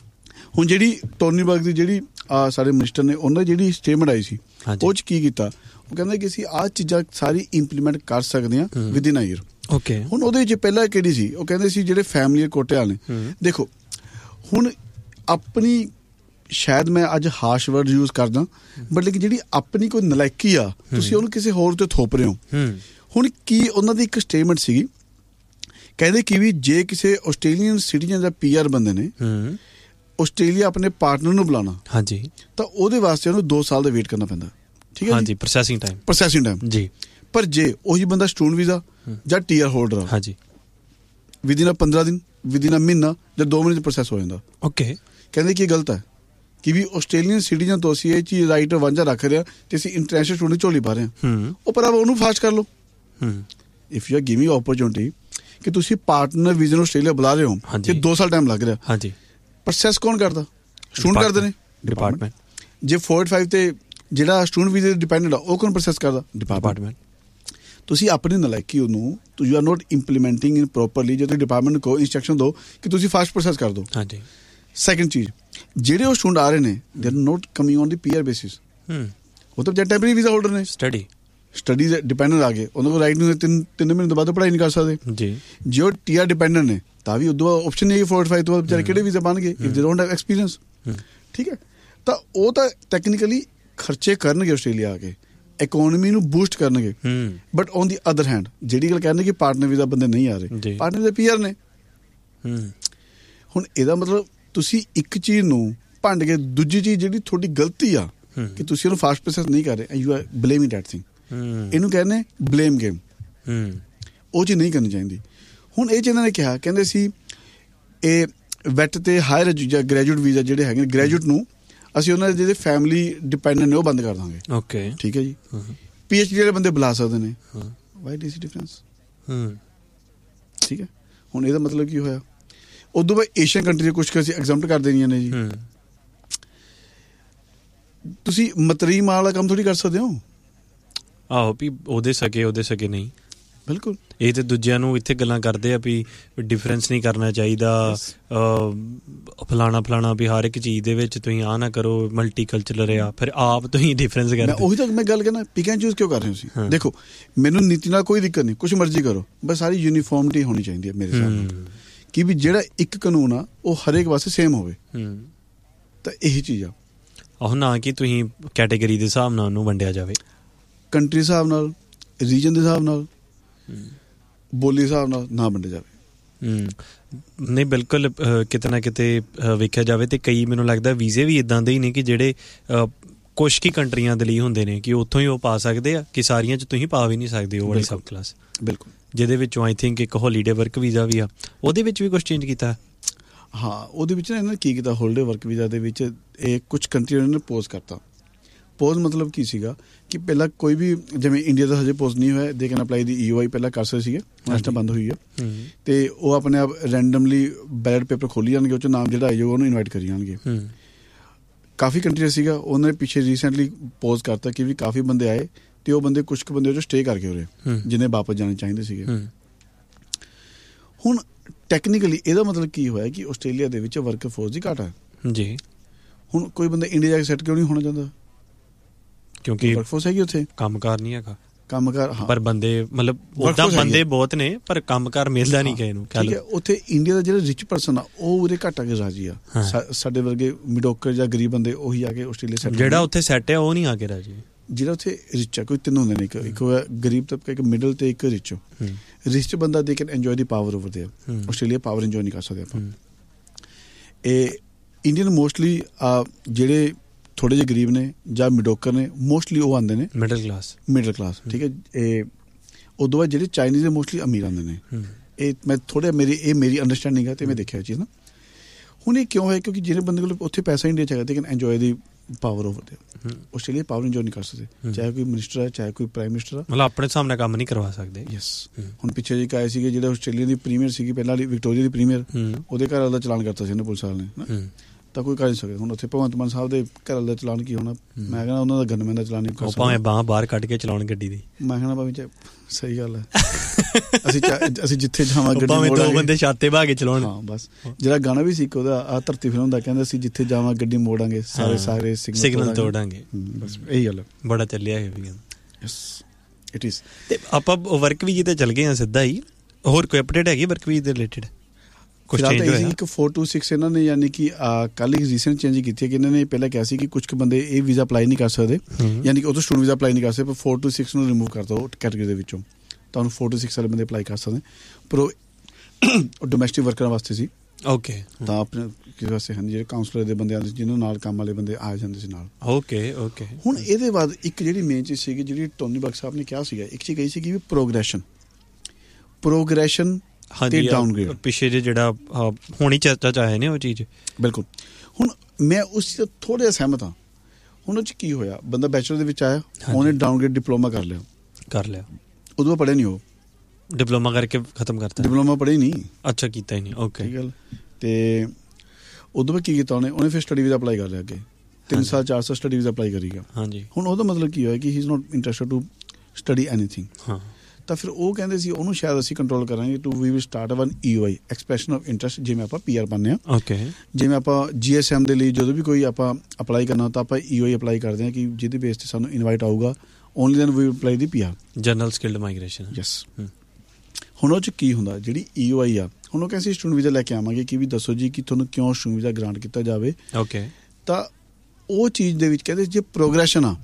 ਹੁਣ ਜਿਹੜੀ ਟੋਨੀ ਬਰਗ ਦੀ ਜਿਹੜੀ ਸਾਡੇ ਮਿਨਿਸਟਰ ਨੇ ਉਹਨਾਂ ਦੀ ਜਿਹੜੀ ਸਟੇਟਮੈਂਟ ਆਈ ਸੀ, ਉਹ 'ਚ ਕੀ ਕੀਤਾ, ਉਹ ਕਹਿੰਦੇ ਕਿ ਅਸੀਂ ਆਹ ਚੀਜ਼ਾਂ ਸਾਰੀ ਇੰਪਲੀਮੈਂਟ ਕਰ ਸਕਦੇ ਹਾਂ with in a year. Okay, ਹੁਣ ਉਹਦੇ ਵਿੱਚ ਪਹਿਲਾਂ ਕਿਹੜੀ ਸੀ, ਉਹ ਕਹਿੰਦੇ ਸੀ ਜਿਹੜੇ ਫੈਮਿਲੀ ਕੋਟੇ ਵਾਲੇ ਨੇ। ਦੇਖੋ ਹੁਣ ਆਪਣੀ, ਸ਼ਾਇਦ ਮੈਂ ਅੱਜ ਹਾਰਸ਼ ਵਰਡ ਯੂਜ਼ ਕਰਦਾ, ਬਟ ਲੇਕਿਨ ਜਿਹੜੀ ਆਪਣੀ ਕੋਈ ਨਲਾਇਕੀ ਆ, ਤੁਸੀਂ ਉਹਨੂੰ ਕਿਸੇ ਹੋਰ ਤੇ ਥੋਪ ਰਹੇ ਹੋ। ਹੁਣ ਕੀ ਉਹਨਾਂ ਦੀ ਇੱਕ ਸਟੇਟਮੈਂਟ ਸੀਗੀ, ਕਹਿੰਦੇ ਕਿ ਵੀ ਜੇ ਕਿਸੇ ਆਸਟ੍ਰੇਲੀਅਨ ਸਿਟੀਜ਼ਨ ਜਾਂ ਪੀ ਆਰ ਬੰਦੇ ਨੇ ਆਸਟ੍ਰੇਲੀਆ ਆਪਣੇ ਪਾਰਟਨਰ ਨੂੰ ਬੁਲਾਉਣਾ, ਹਾਂਜੀ, ਤਾਂ ਉਹਦੇ ਵਾਸਤੇ ਉਹਨੂੰ ਦੋ ਸਾਲ ਦਾ ਵੇਟ ਕਰਨਾ ਪੈਂਦਾ। ਠੀਕ ਹੈ, ਹਾਂਜੀ, ਪ੍ਰੋਸੈਸਿੰਗ ਟਾਈਮ, ਪ੍ਰੋਸੈਸਿੰਗ ਟਾਈਮ ਜੀ। ਪਰ ਜੇ ਉਹੀ ਬੰਦਾ ਸਟੂਡੈਂਟ ਵੀਜ਼ਾ ਜਾਂ ਟੀ ਆਰ ਹੋਲਡਰ ਆ, ਹਾਂਜੀ, ਵਿਦਿਨ ਪੰਦਰਾਂ ਦਿਨ, ਵਿਦਿਨ ਮਹੀਨਾ ਜਾਂ ਦੋ ਮਹੀਨੇ 'ਚ ਪ੍ਰੋਸੈਸ ਹੋ ਜਾਂਦਾ। ਓਕੇ, ਕਹਿੰਦੇ ਕਿ ਇਹ ਗਲਤ ਹੈ ਕਿ ਵੀ ਆਸਟ੍ਰੇਲੀਅਨ ਸਿਟੀਜ਼ਨ ਤੋਂ ਅਸੀਂ ਇਹ ਚੀਜ਼ ਰਾਈਟ ਵਾਂਝਾ ਰੱਖ ਰਹੇ ਹਾਂ ਤੇ ਅਸੀਂ ਇੰਟਰਨੈਸ਼ਨਲ ਸਟੂਡੈਂਟ ਝੋਲੀ ਪਾ ਰਹੇ ਹਾਂ। ਉਹ ਪਰ ਉਹਨੂੰ ਫਾਸਟ ਕਰ ਲਓ। If you are giving opportunity ਕਿ ਤੁਸੀਂ ਪਾਰਟਨਰ ਵੀਜ਼ੇ ਨੂੰ ਆਸਟ੍ਰੇਲੀਆ ਬੁਲਾ ਰਹੇ ਹੋ ਤੇ ਦੋ ਸਾਲ ਟਾਈਮ ਲੱਗ ਰਿਹਾ, ਹਾਂਜੀ, ਪ੍ਰੋਸੈਸ ਕੌਣ ਕਰਦਾ? ਸਟੂਡੈਂਟ ਕਰਦੇ ਨੇ, ਡਿਪਾਰਟਮੈਂਟ। ਜੇ ਫੋਰ ਫਾਈਵ ਤੇ ਜਿਹੜਾ ਸਟੂਡੈਂਟ ਵੀਜ਼ੇ ਡਿਪੈਂਡੈਂਟ ਆ ਉਹ ਕੌਣ ਪ੍ਰੋਸੈਸ ਕਰਦਾ? ਡਿਪਾਰਟਮੈਂਟ। ਤੁਸੀਂ ਆਪਣੀ ਨਲਾਇਕੀ ਉਹਨੂੰ, you are note ਇੰਪਲੀਮੈਂਟਿੰਗ in properly. ਜੇ ਤੁਸੀਂ ਡਿਪਾਰਟਮੈਂਟ ਨੂੰ ਕਹੋ, ਇੰਸਟਰਕਸ਼ਨ ਦਿਓ ਕਿ ਤੁਸੀਂ ਫਾਸਟ ਪ੍ਰੋਸੈਸ ਕਰ ਦਿਓ। ਹਾਂਜੀ। ਸੈਕਿੰਡ ਚੀਜ਼, ਜਿਹੜੇ ਉਹ ਸਟੂਡੈਂਟ ਆ ਰਹੇ ਨੇ they are note coming on the P R basis. ਉਹ ਤਾਂ ਟੈਂਪਰੇਰੀ ਵੀਜ਼ਾ ਹੋਲਡਰ ਨੇ, ਸਟੱਡੀ ਸਟੱਡੀ ਦੇ ਡਿਪੈਂਡੈਂਟ ਆ ਗਏ, ਉਹਨਾਂ ਕੋਲ ਰਾਈਟ ਨਹੀਂ, ਤਿੰਨ ਤਿੰਨ ਮਹੀਨੇ ਤੋਂ ਬਾਅਦ ਪੜ੍ਹਾਈ ਨਹੀਂ ਕਰ ਸਕਦੇ ਜੀ। ਜੇ ਉਹ ਟੀ ਆਰ ਡਿਪੈਂਡੈਂਟ ਨੇ ਤਾਂ ਵੀ ਉਦੋਂ ਆਪਸ਼ਨ ਨਹੀਂ ਹੈ ਫੋਰਟੀ ਫਾਈਵ ਤੋਂ ਬਾਅਦ ਵਿਚਾਰੇ ਕਿਹੜੇ ਵੀਜ਼ਾ ਬਣ ਗਏ if they don't have experience. ਠੀਕ ਹੈ, ਤਾਂ ਉਹ ਤਾਂ ਟੈਕਨੀਕਲੀ ਖਰਚੇ ਕਰਨਗੇ ਆਸਟ੍ਰੇਲੀਆ ਆ ਕੇ, ਇਕੋਨਮੀ ਨੂੰ ਬੂਸਟ ਕਰਨਗੇ। But on the other hand ਜਿਹੜੀ ਗੱਲ ਕਹਿੰਦੇ ਕਿ ਪਾਰਟਨਰ ਵੀਜ਼ਾ ਬੰਦੇ ਨਹੀਂ ਆ ਰਹੇ, ਪਾਰਟਨਰ ਦੇ ਪੀ ਆਰ ਨੇ। ਹੁਣ ਇਹਦਾ ਮਤਲਬ ਤੁਸੀਂ ਇੱਕ ਚੀਜ਼ ਨੂੰ ਭੰਡ ਕੇ ਦੂਜੀ ਚੀਜ਼ ਜਿਹੜੀ ਤੁਹਾਡੀ ਗਲਤੀ ਆ ਕਿ ਤੁਸੀਂ ਉਹਨੂੰ ਫਾਸਟ ਪ੍ਰੋਸੈਸ ਨਹੀਂ ਕਰ ਰਹੇ, you are blaming that thing. ਇਹਨੂੰ ਕਹਿੰਦੇ ਬਲੇਮ ਗੇਮ। ਉਹ ਚੀਜ਼ ਨਹੀਂ ਕਰਨੀ ਚਾਹੀਦੀ। ਹੁਣ ਇਹ ਚ ਇਹਨਾਂ ਨੇ ਕਿਹਾ, ਕਹਿੰਦੇ ਸੀ ਇਹ ਵੈਟ ਤੇ ਹਾਇਰ ਜਾਂ ਗ੍ਰੈਜੂਏਟ ਵੀਜ਼ਾ ਜਿਹੜੇ ਹੈਗੇ ਗ੍ਰੈਜੂਏਟ ਨੂੰ ਅਸੀਂ ਉਹਨਾਂ ਦੇ ਜਿਹੜੇ ਫੈਮਿਲੀ ਡਿਪੈਂਡੈਂਟ ਨੇ ਉਹ ਬੰਦ ਕਰ ਦਾਂਗੇ। ਓਕੇ, ਠੀਕ ਹੈ ਜੀ। ਪੀ ਐਚ ਡੀ ਵਾਲੇ ਬੰਦੇ ਬੁਲਾ ਸਕਦੇ ਨੇ। Y D C difference? ਠੀਕ ਹੈ, ਹੁਣ ਇਹਦਾ ਮਤਲਬ ਕੀ ਹੋਇਆ? ਉਦੋਂ ਬਾਅਦ ਏਸ਼ੀਅਨ ਕੰਟਰੀ ਕੁਛ ਕੁ ਅਸੀਂ ਐਗਜ਼ੈਂਪਟ ਕਰ ਦੇਣੀਆਂ ਨੇ ਜੀ। ਤੁਸੀਂ ਮਤਰੀ ਮਾਲ ਵਾਲਾ ਕੰਮ ਥੋੜੀ ਕਰ ਸਕਦੇ ਹੋ। ਆਹੋ, ਵੀ ਉਹਦੇ ਸਕੇ ਉਹਦੇ ਸਕੇ ਨਹੀਂ, ਬਿਲਕੁਲ। ਇਹ ਤੇ ਦੂਜਿਆਂ ਨੂੰ ਇੱਥੇ ਗੱਲਾਂ ਕਰਦੇ ਆ ਵੀ ਡਿਫਰੈਂਸ ਨਹੀਂ ਕਰਨਾ ਚਾਹੀਦਾ, ਫਲਾਣਾ ਫਲਾਣਾ, ਵੀ ਹਰ ਇੱਕ ਚੀਜ਼ ਦੇ ਵਿੱਚ ਤੁਸੀਂ ਆਹ ਨਾ ਕਰੋ, ਮਲਟੀ ਕਲਚਰਲ ਆ, ਫਿਰ ਆਪ ਤੁਸੀਂ ਡਿਫਰੈਂਸ ਕਰਦੇ। ਉਹੀ ਤਾਂ ਮੈਂ ਗੱਲ ਕਹਿਣਾ, ਪਿਕ ਐਂਡ ਚੂਜ਼ ਕਿਉਂ ਕਰ ਰਹੇ ਹੋ ਤੁਸੀਂ? ਦੇਖੋ, ਮੈਨੂੰ ਨੀਤੀ ਨਾਲ ਕੋਈ ਦਿੱਕਤ ਨਹੀਂ, ਕੁਛ ਮਰਜ਼ੀ ਕਰੋ, ਬਸ ਸਾਰੀ ਯੂਨੀਫਾਰਮਿਟੀ ਹੋਣੀ ਚਾਹੀਦੀ ਹੈ ਮੇਰੇ ਹਿਸਾਬ ਨਾਲ, ਕਿ ਵੀ ਜਿਹੜਾ ਇੱਕ ਕਾਨੂੰਨ ਆ ਉਹ ਹਰੇਕ ਵਾਸਤੇ ਸੇਮ ਹੋਵੇ। ਤਾਂ ਇਹੀ ਚੀਜ਼ ਆ, ਉਹ ਨਾ ਕਿ ਤੁਸੀਂ ਕੈਟੇਗਰੀ ਦੇ ਹਿਸਾਬ ਨਾਲ ਉਹਨੂੰ ਵੰਡਿਆ ਜਾਵੇ, ਕੰਟਰੀ ਦੇ ਹਿਸਾਬ ਨਾਲ, ਰੀਜਨ ਦੇ ਹਿਸਾਬ ਨਾਲ, ਬੋਲੀ ਦੇ ਹਿਸਾਬ ਨਾਲ ਨਾ ਵੰਡਿਆ ਜਾਵੇ। ਨਹੀਂ, ਬਿਲਕੁਲ। ਕਿਤੇ ਨਾ ਕਿਤੇ ਵੇਖਿਆ ਜਾਵੇ ਤੇ ਕਈ ਮੈਨੂੰ ਲੱਗਦਾ ਵੀਜ਼ੇ ਵੀ ਇੱਦਾਂ ਦੇ ਹੀ ਨੇ ਕਿ ਜਿਹੜੇ ਕੁਛ ਕੀ ਕੰਟਰੀਆਂ ਦੇ ਲਈ ਹੁੰਦੇ ਨੇ ਕਿ ਉੱਥੋਂ ਹੀ ਉਹ ਪਾ ਸਕਦੇ ਆ, ਕਿ ਸਾਰੀਆਂ 'ਚ ਤੁਸੀਂ ਪਾ ਵੀ ਨਹੀਂ ਸਕਦੇ ਉਹ ਵਾਲੀ ਸਬ ਕਲਾਸ। ਬਿਲਕੁਲ, ਜਿਹਦੇ ਵਿੱਚੋਂ ਆਈ ਥਿੰਕ ਇੱਕ ਹੋਲੀਡੇ ਵਰਕ ਵੀਜ਼ਾ ਵੀ ਆ, ਉਹਦੇ ਵਿੱਚ ਵੀ ਕੁਛ ਚੇਂਜ ਕੀਤਾ। ਹਾਂ, ਉਹਦੇ ਵਿੱਚ ਨਾ ਇਹਨਾਂ ਨੇ ਕੀ ਕੀਤਾ, ਹੋਲੀਡੇ ਵਰਕ ਵੀਜ਼ਾ ਦੇ ਵਿੱਚ ਇਹ ਕੁਛ ਕੰਟਰੀ ਉਹਨਾਂ ਨੇ ਪੋਜ਼ ਕਰਤਾ। ਪੋਜ਼ ਮਤਲਬ ਕੀ ਸੀਗਾ ਕਿ ਪਹਿਲਾਂ ਕੋਈ ਵੀ, ਜਿਵੇਂ ਇੰਡੀਆ ਦਾ ਹਜੇ ਪੋਜ਼ ਨਹੀਂ ਹੋਇਆ, ਦੇ ਕੈਨ ਅਪਲਾਈ ਦੀ ਈ ਓ ਆਈ ਪਹਿਲਾਂ ਕਰ ਸਕਦੇ ਸੀਗੇ, ਅੱਜ ਤਾਂ ਬੰਦ ਹੋਈ ਆ। ਤੇ ਉਹ ਆਪਣੇ ਆਪ ਰੈਂਡਮਲੀ ਬੈਲਟ ਪੇਪਰ ਖੋਲੀ ਜਾਣਗੇ, ਉਹ 'ਚ ਨਾਮ ਜਿਹੜਾ ਆਈ ਜਾਊਗਾ ਉਹਨੂੰ ਇਨਵਾਈਟ ਕਰੀ ਜਾਣਗੇ। ਕਾਫੀ ਕੰਟਰੀ ਸੀਗਾ, ਉਹਨਾਂ ਨੇ ਪਿੱਛੇ ਰੀਸੈਂਟਲੀ ਪੋਜ਼ ਕਰਤਾ ਕਿ ਵੀ ਕਾਫੀ ਬੰਦੇ ਆਏ ਤੇ ਉਹ ਬੰਦੇ ਕੁਛ ਕੁ ਬੰਦੇ ਉਹ 'ਚ ਸਟੇ ਕਰਕੇ ਉਰੇ, ਜਿਹਨੇ ਵਾਪਸ ਜਾਣੇ ਚਾਹੀਦੇ ਸੀਗੇ। ਹੁਣ ਟੈਕਨੀਕਲੀ ਇਹਦਾ ਮਤਲਬ ਕੀ ਹੋਇਆ ਕਿ ਆਸਟ੍ਰੇਲੀਆ ਦੇ ਵਿੱਚ ਵਰਕ ਫੋਰਸ ਦੀ ਘਾਟ ਹੈ ਜੀ। ਹੁਣ ਕੋਈ ਬੰਦਾ ਇੰਡੀਆ ਜਾ ਕੇ ਸੈੱਟ ਕਿਉਂ ਨਹੀਂ ਹੋਣਾ ਚਾਹੁੰਦਾ? ਕਿਉਂਕਿ ਵਰਕਫੋਰਸ ਹੈਗੀ ਉੱਥੇ, ਕੰਮਕਾਰ ਨਹੀਂ ਹੈਗਾ। ਕੰਮਕਾਰ ਪਰ ਬੰਦੇ ਮਤਲਬ ਉੱਦਾਂ ਬੰਦੇ ਬਹੁਤ ਨੇ, ਪਰ ਕੰਮਕਾਰ ਮਿਲਦਾ ਨਹੀਂ ਕਿਸੇ ਨੂੰ। ਠੀਕ ਹੈ, ਉੱਥੇ ਇੰਡੀਆ ਦਾ ਜਿਹੜਾ ਰਿਚ ਪਰਸਨ ਆ ਉਹ ਉਰੇ ਘੱਟ ਆ ਕੇ ਰਾਜੀ ਆ। ਸਾਡੇ ਵਰਗੇ ਮਿਡੋਕਰ ਜਾਂ ਗਰੀਬ ਬੰਦੇ ਉਹੀ ਆ ਕੇ ਆਸਟ੍ਰੇਲੀਆ ਸੈੱਟ, ਜਿਹੜਾ ਉੱਥੇ ਸੈੱਟ ਆ ਉਹ ਨਹੀਂ ਆ ਕੇ ਰਾਜੀ। ਜਿਹੜਾ ਉੱਥੇ ਰਿਚ ਆ, ਕੋਈ ਤਿੰਨ ਹੁੰਦੇ ਨੇ, ਇੱਕ ਇੱਕ ਗਰੀਬ ਤਬਕਾ, ਇੱਕ ਮਿਡਲ ਤੇ ਇੱਕ ਰਿਚ। ਰਿਚ ਬੰਦਾ they can enjoy the power over there. Australia power enjoy ਨਹੀਂ ਕਰ ਸਕਦੇ ਆਪਾਂ। ਇਹ ਇੰਡੀਅਨ ਮੋਸਟਲੀ ਜਿਹੜੇ ਥੋੜ੍ਹੇ ਜਿਹੇ ਗਰੀਬ ਨੇ ਜਾਂ ਮਿਡੋਕਰ ਨੇ, ਮੋਸਟਲੀ ਉਹ ਆਉਂਦੇ ਨੇ ਮਿਡਲ ਕਲਾਸ, ਮਿਡਲ ਕਲਾਸ। ਠੀਕ ਹੈ, ਇਹ ਉਦੋਂ ਬਾਅਦ ਜਿਹੜੇ ਚਾਈਨੀਜ਼ ਦੇ ਮੋਸਟਲੀ ਅਮੀਰ ਆਉਂਦੇ ਨੇ। ਇਹ ਮੈਂ ਥੋੜ੍ਹਾ ਮੇਰੀ ਇਹ ਮੇਰੀ ਅੰਡਰਸਟੈਂਡਿੰਗ ਹੈ ਤੇ ਮੈਂ ਦੇਖਿਆ ਚੀਜ਼ ਨਾ। ਹੁਣ ਇਹ ਕਿਉਂ ਹੈ? ਕਿਉਂਕਿ ਜਿਹੜੇ ਬੰਦੇ ਕੋਲ ਉੱਥੇ ਪੈਸਾ ਇੰਡੀਆ 'ਚ ਹੈਗਾ, they can enjoy the power over ਦੇ ਆਸਟ੍ਰੇਲੀਆ ਪਾਵਰ ਇੰਜੋਏ ਨਹੀਂ ਕਰ ਸਕਦੇ, ਚਾਹੇ ਕੋਈ ਮਿਨਿਸਟਰ ਹੈ ਚਾਹੇ ਕੋਈ ਪ੍ਰਾਈਮ ਮਿਨਿਸਟਰ ਹੈ, ਮਤਲਬ ਆਪਣੇ ਹਿਸਾਬ ਨਾਲ ਕੰਮ ਨਹੀਂ ਕਰਵਾ ਸਕਦੇ। ਯੈਸ। ਹੁਣ ਪਿੱਛੇ ਜਿਹੇ ਆਏ ਸੀਗੇ ਜਿਹੜੇ ਆਸਟ੍ਰੇਲੀਆ ਦੀ ਪ੍ਰੀਮੀਅਰ ਸੀਗੀ ਪਹਿਲਾਂ ਵਾਲੀ ਵਿਕਟੋਰੀਆ ਦੀ ਪ੍ਰੀਮੀਅਰ, ਉਹਦੇ ਘਰ ਵਾਲਾ ਦਾ ਚਲਾਨ ਕਰਤਾ ਸੀ ਉਹਨੇ ਪੁਲਿਸ ਵਾਲੇ ਨੇ, ਤਾਂ ਕੋਈ ਕਰ ਨਹੀਂ ਸਕਦੇ। ਹੁਣ ਉੱਥੇ ਭਗਵੰਤ ਮਾਨ ਸਾਹਿਬ ਦੇ ਘਰ ਵਾਲੇ ਦਾ ਚਲਾਨ ਕੀ ਹੋਣਾ, ਮੈਂ ਕਹਿੰਦਾ ਉਹਨਾਂ ਦਾ ਗਨਮੈਨ ਦਾ ਚਲਾਨ ਨਹੀਂ ਕਰ ਸਕਦੇ, ਭਾਵੇਂ ਬਾਂਹ ਬਾਹਰ ਕੱਢ ਕੇ ਚਲਾਉਣ ਗੱਡੀ ਦੀ, ਮੈਂ ਕਹਿੰਦਾ ਭਾਵੇਂ ਸਹੀ ਗੱਲ ਹੈ। ਅਸੀਂ ਅਸੀਂ ਜਿੱਥੇ ਜਾਵਾਂ ਗੱਡੀ ਭਾਵੇਂ ਦੋ ਬੰਦੇ ਛਾਤੇ ਬਹਾ ਕੇ ਚਲਾਉਣ। ਹਾਂ ਬਸ, ਜਿਹੜਾ ਗਾਣਾ ਵੀ ਸੀ ਇੱਕ ਉਹਦਾ ਆ ਧਰਤੀ ਫਿਲਮ ਦਾ, ਕਹਿੰਦਾ ਅਸੀਂ ਜਿੱਥੇ ਜਾਵਾਂ ਗੱਡੀ ਮੋੜਾਂਗੇ, ਸਾਰੇ ਸਾਰੇ ਸਿਗਨਲ ਤੋੜਾਂਗੇ, ਬਸ ਇਹੀ ਗੱਲ ਹੈ। ਬੜਾ ਚੱਲਿਆ ਇਹ ਵੀ। Yes it is. ਤੇ ਆਪਾਂ ਵਰਕ ਵੀਜ਼ੇ ਤੇ ਚੱਲ ਗਏ ਹਾਂ ਸਿੱਧਾ ਹੀ, ਹੋਰ ਕੋਈ ਅਪਡੇਟ ਹੈਗੀ ਵਰਕ ਵੀਜ਼ੇ ਦੇ ਰਿਲੇਟਿਡ? ਕੁਝ ਚੇਂਜ ਹੋਇਆ? ਇੱਕ ਫੋਰ ਟੂ ਸਿਕਸ ਇਹਨਾਂ ਨੇ ਯਾਨੀ ਕਿ ਕੱਲ੍ਹ ਹੀ ਰੀਸੈਂਟ ਚੇਂਜ ਕੀਤੀ ਹੈ ਕਿ ਇਹਨਾਂ ਨੇ ਪਹਿਲਾਂ ਕਿਹਾ ਸੀ ਕਿ ਕੁਝ ਕੁ ਬੰਦੇ ਇਹ ਵੀਜ਼ਾ ਅਪਲਾਈ ਨਹੀਂ ਕਰ ਸਕਦੇ, ਯਾਨੀ ਕਿ ਉਹ ਤੋਂ ਸਟੂਡੈਂਟ ਵੀਜ਼ਾ ਅਪਲਾਈ ਨਹੀਂ ਕਰ ਸਕਦੇ, ਪਰ ਫੋਰ ਟੂ ਸਿਕਸ ਨੂੰ ਰਿਮੂਵ ਕਰ ਦਿਓ ਕੈਟੇਗਰੀ ਦੇ ਵਿੱਚੋਂ, ਤੁਹਾਨੂੰ ਫੋਰ ਟੂ ਸਿਕਸ ਵਾਲੇ ਬੰਦੇ ਅਪਲਾਈ ਕਰ ਸਕਦੇ, ਪਰ ਉਹ ਡੋਮੈਸਟਿਕ ਵਰਕਰਾਂ ਵਾਸਤੇ ਸੀ। ਓਕੇ। ਤਾਂ ਆਪਣੇ ਕਿਸੇ ਵਾਸਤੇ ਹਨ ਜਿਹੜੇ ਕਾਉਂਸਲਰ ਦੇ ਬੰਦੇ ਆਉਂਦੇ ਸੀ, ਜਿਹਨਾਂ ਨਾਲ ਕੰਮ ਵਾਲੇ ਬੰਦੇ ਆ ਜਾਂਦੇ ਸੀ ਨਾਲ। Okay okay. ਹੁਣ ਇਹਦੇ ਬਾਅਦ ਇੱਕ ਜਿਹੜੀ ਮੇਨ ਚੀਜ਼ ਸੀਗੀ ਜਿਹੜੀ ਟੋਨੀ ਬਕ ਸਾਹਿਬ ਨੇ ਕਿਹਾ ਸੀਗਾ, ਇੱਕ ਚੀਜ਼ ਕਹੀ ਸੀਗੀ ਵੀ ਪ੍ਰੋਗਰੈਸ਼ਨ ਪ੍ਰੋਗਰੈਸ਼ਨ ਤੇ ਡਾਊਨਗ੍ਰੇਡ ਪਿੱਛੇ ਜੇ ਜਿਹੜਾ ਹੁਣੀ ਚਰਚਾ ਚ ਆਏ ਨੇ ਉਹ ਚੀਜ਼। ਬਿਲਕੁਲ। ਹੁਣ ਮੈਂ ਉਸ ਚੀਜ਼ ਥੋੜ੍ਹਾ ਜਿਹਾ ਸਹਿਮਤ ਹਾਂ। ਹੁਣ ਉਹ 'ਚ ਕੀ ਹੋਇਆ, ਬੰਦਾ ਬੈਚਲਰ ਦੇ ਵਿੱਚ ਆਇਆ, ਉਹਨੇ ਡਾਊਨਗ੍ਰੇਡ ਡਿਪਲੋਮਾ ਕਰ ਲਿਆ ਕਰ ਲਿਆ ਉਦੋਂ ਪੜ੍ਹਿਆ ਨਹੀਂ, ਉਹ ਡਿਪਲੋਮਾ ਕਰਕੇ ਖਤਮ ਕਰਤਾ। ਡਿਪਲੋਮਾ ਪੜ੍ਹੇ ਨਹੀਂ। ਅੱਛਾ, ਕੀਤਾ ਹੀ ਨਹੀਂ। ਓਕੇ ਠੀਕ ਗੱਲ। ਤੇ ਉਦੋਂ ਬਾਅਦ ਕੀ ਕੀਤਾ ਉਹਨੇ ਉਹਨੇ ਫਿਰ ਸਟੱਡੀ ਵੀਜ਼ਾ ਅਪਲਾਈ ਕਰ ਲਿਆ, ਅੱਗੇ ਤਿੰਨ ਸਾਲ ਚਾਰ ਸਾਲ ਸਟੱਡੀ ਵੀਜ਼ਾ ਅਪਲਾਈ ਕਰੀਗਾ। ਹਾਂਜੀ। ਹੁਣ ਉਹਦਾ ਮਤਲਬ ਕੀ ਹੋਇਆ ਕਿ ਹੀ is not interested to study anything. ਹਾਂ। ਤਾਂ ਫਿਰ ਉਹ ਕਹਿੰਦੇ ਸੀ ਉਹਨੂੰ ਸ਼ਾਇਦ ਅਸੀਂ ਕੰਟਰੋਲ ਕਰਾਂਗੇ to we will start one E O I expression of interest, ਜਿਵੇਂ ਆਪਾਂ ਪੀ ਆਰ ਬਣਨੇ ਆ। ਓਕੇ। ਜਿਵੇਂ ਆਪਾਂ ਜੀ ਐਸ ਐਮ ਦੇ ਲਈ ਜਦੋਂ ਵੀ ਕੋਈ ਆਪਾਂ ਅਪਲਾਈ ਕਰਨਾ ਤਾਂ ਆਪਾਂ ਈ ਓ ਆਈ ਅਪਲਾਈ ਕਰਦੇ ਹਾਂ ਕਿ ਜਿਹਦੇ ਬੇਸ 'ਤੇ ਸਾਨੂੰ ਇਨਵਾਈਟ ਆਊਗਾ, only then we apply the P R, general skilled migration. Yes. ਹੁਣ ਉਹ 'ਚ ਕੀ ਹੁੰਦਾ, ਜਿਹੜੀ ਈ ਓ ਆਈ ਆ, ਹੁਣ ਉਹ ਕਹਿੰਦੇ ਸਟੂਡੈਂਟ ਵੀਜ਼ਾ ਲੈ ਕੇ ਆਵਾਂਗੇ ਕਿ ਵੀ ਦੱਸੋ ਜੀ ਕਿ ਤੁਹਾਨੂੰ ਕਿਉਂ ਸਟੂਡੈਂਟ ਵੀਜ਼ਾ ਗ੍ਰਾਂਟ ਕੀਤਾ ਜਾਵੇ। ਓਕੇ। ਤਾਂ ਉਹ ਚੀਜ਼ ਦੇ ਵਿੱਚ ਕਹਿੰਦੇ ਜੇ ਪ੍ਰੋਗਰੈਸ਼ਨ ਆ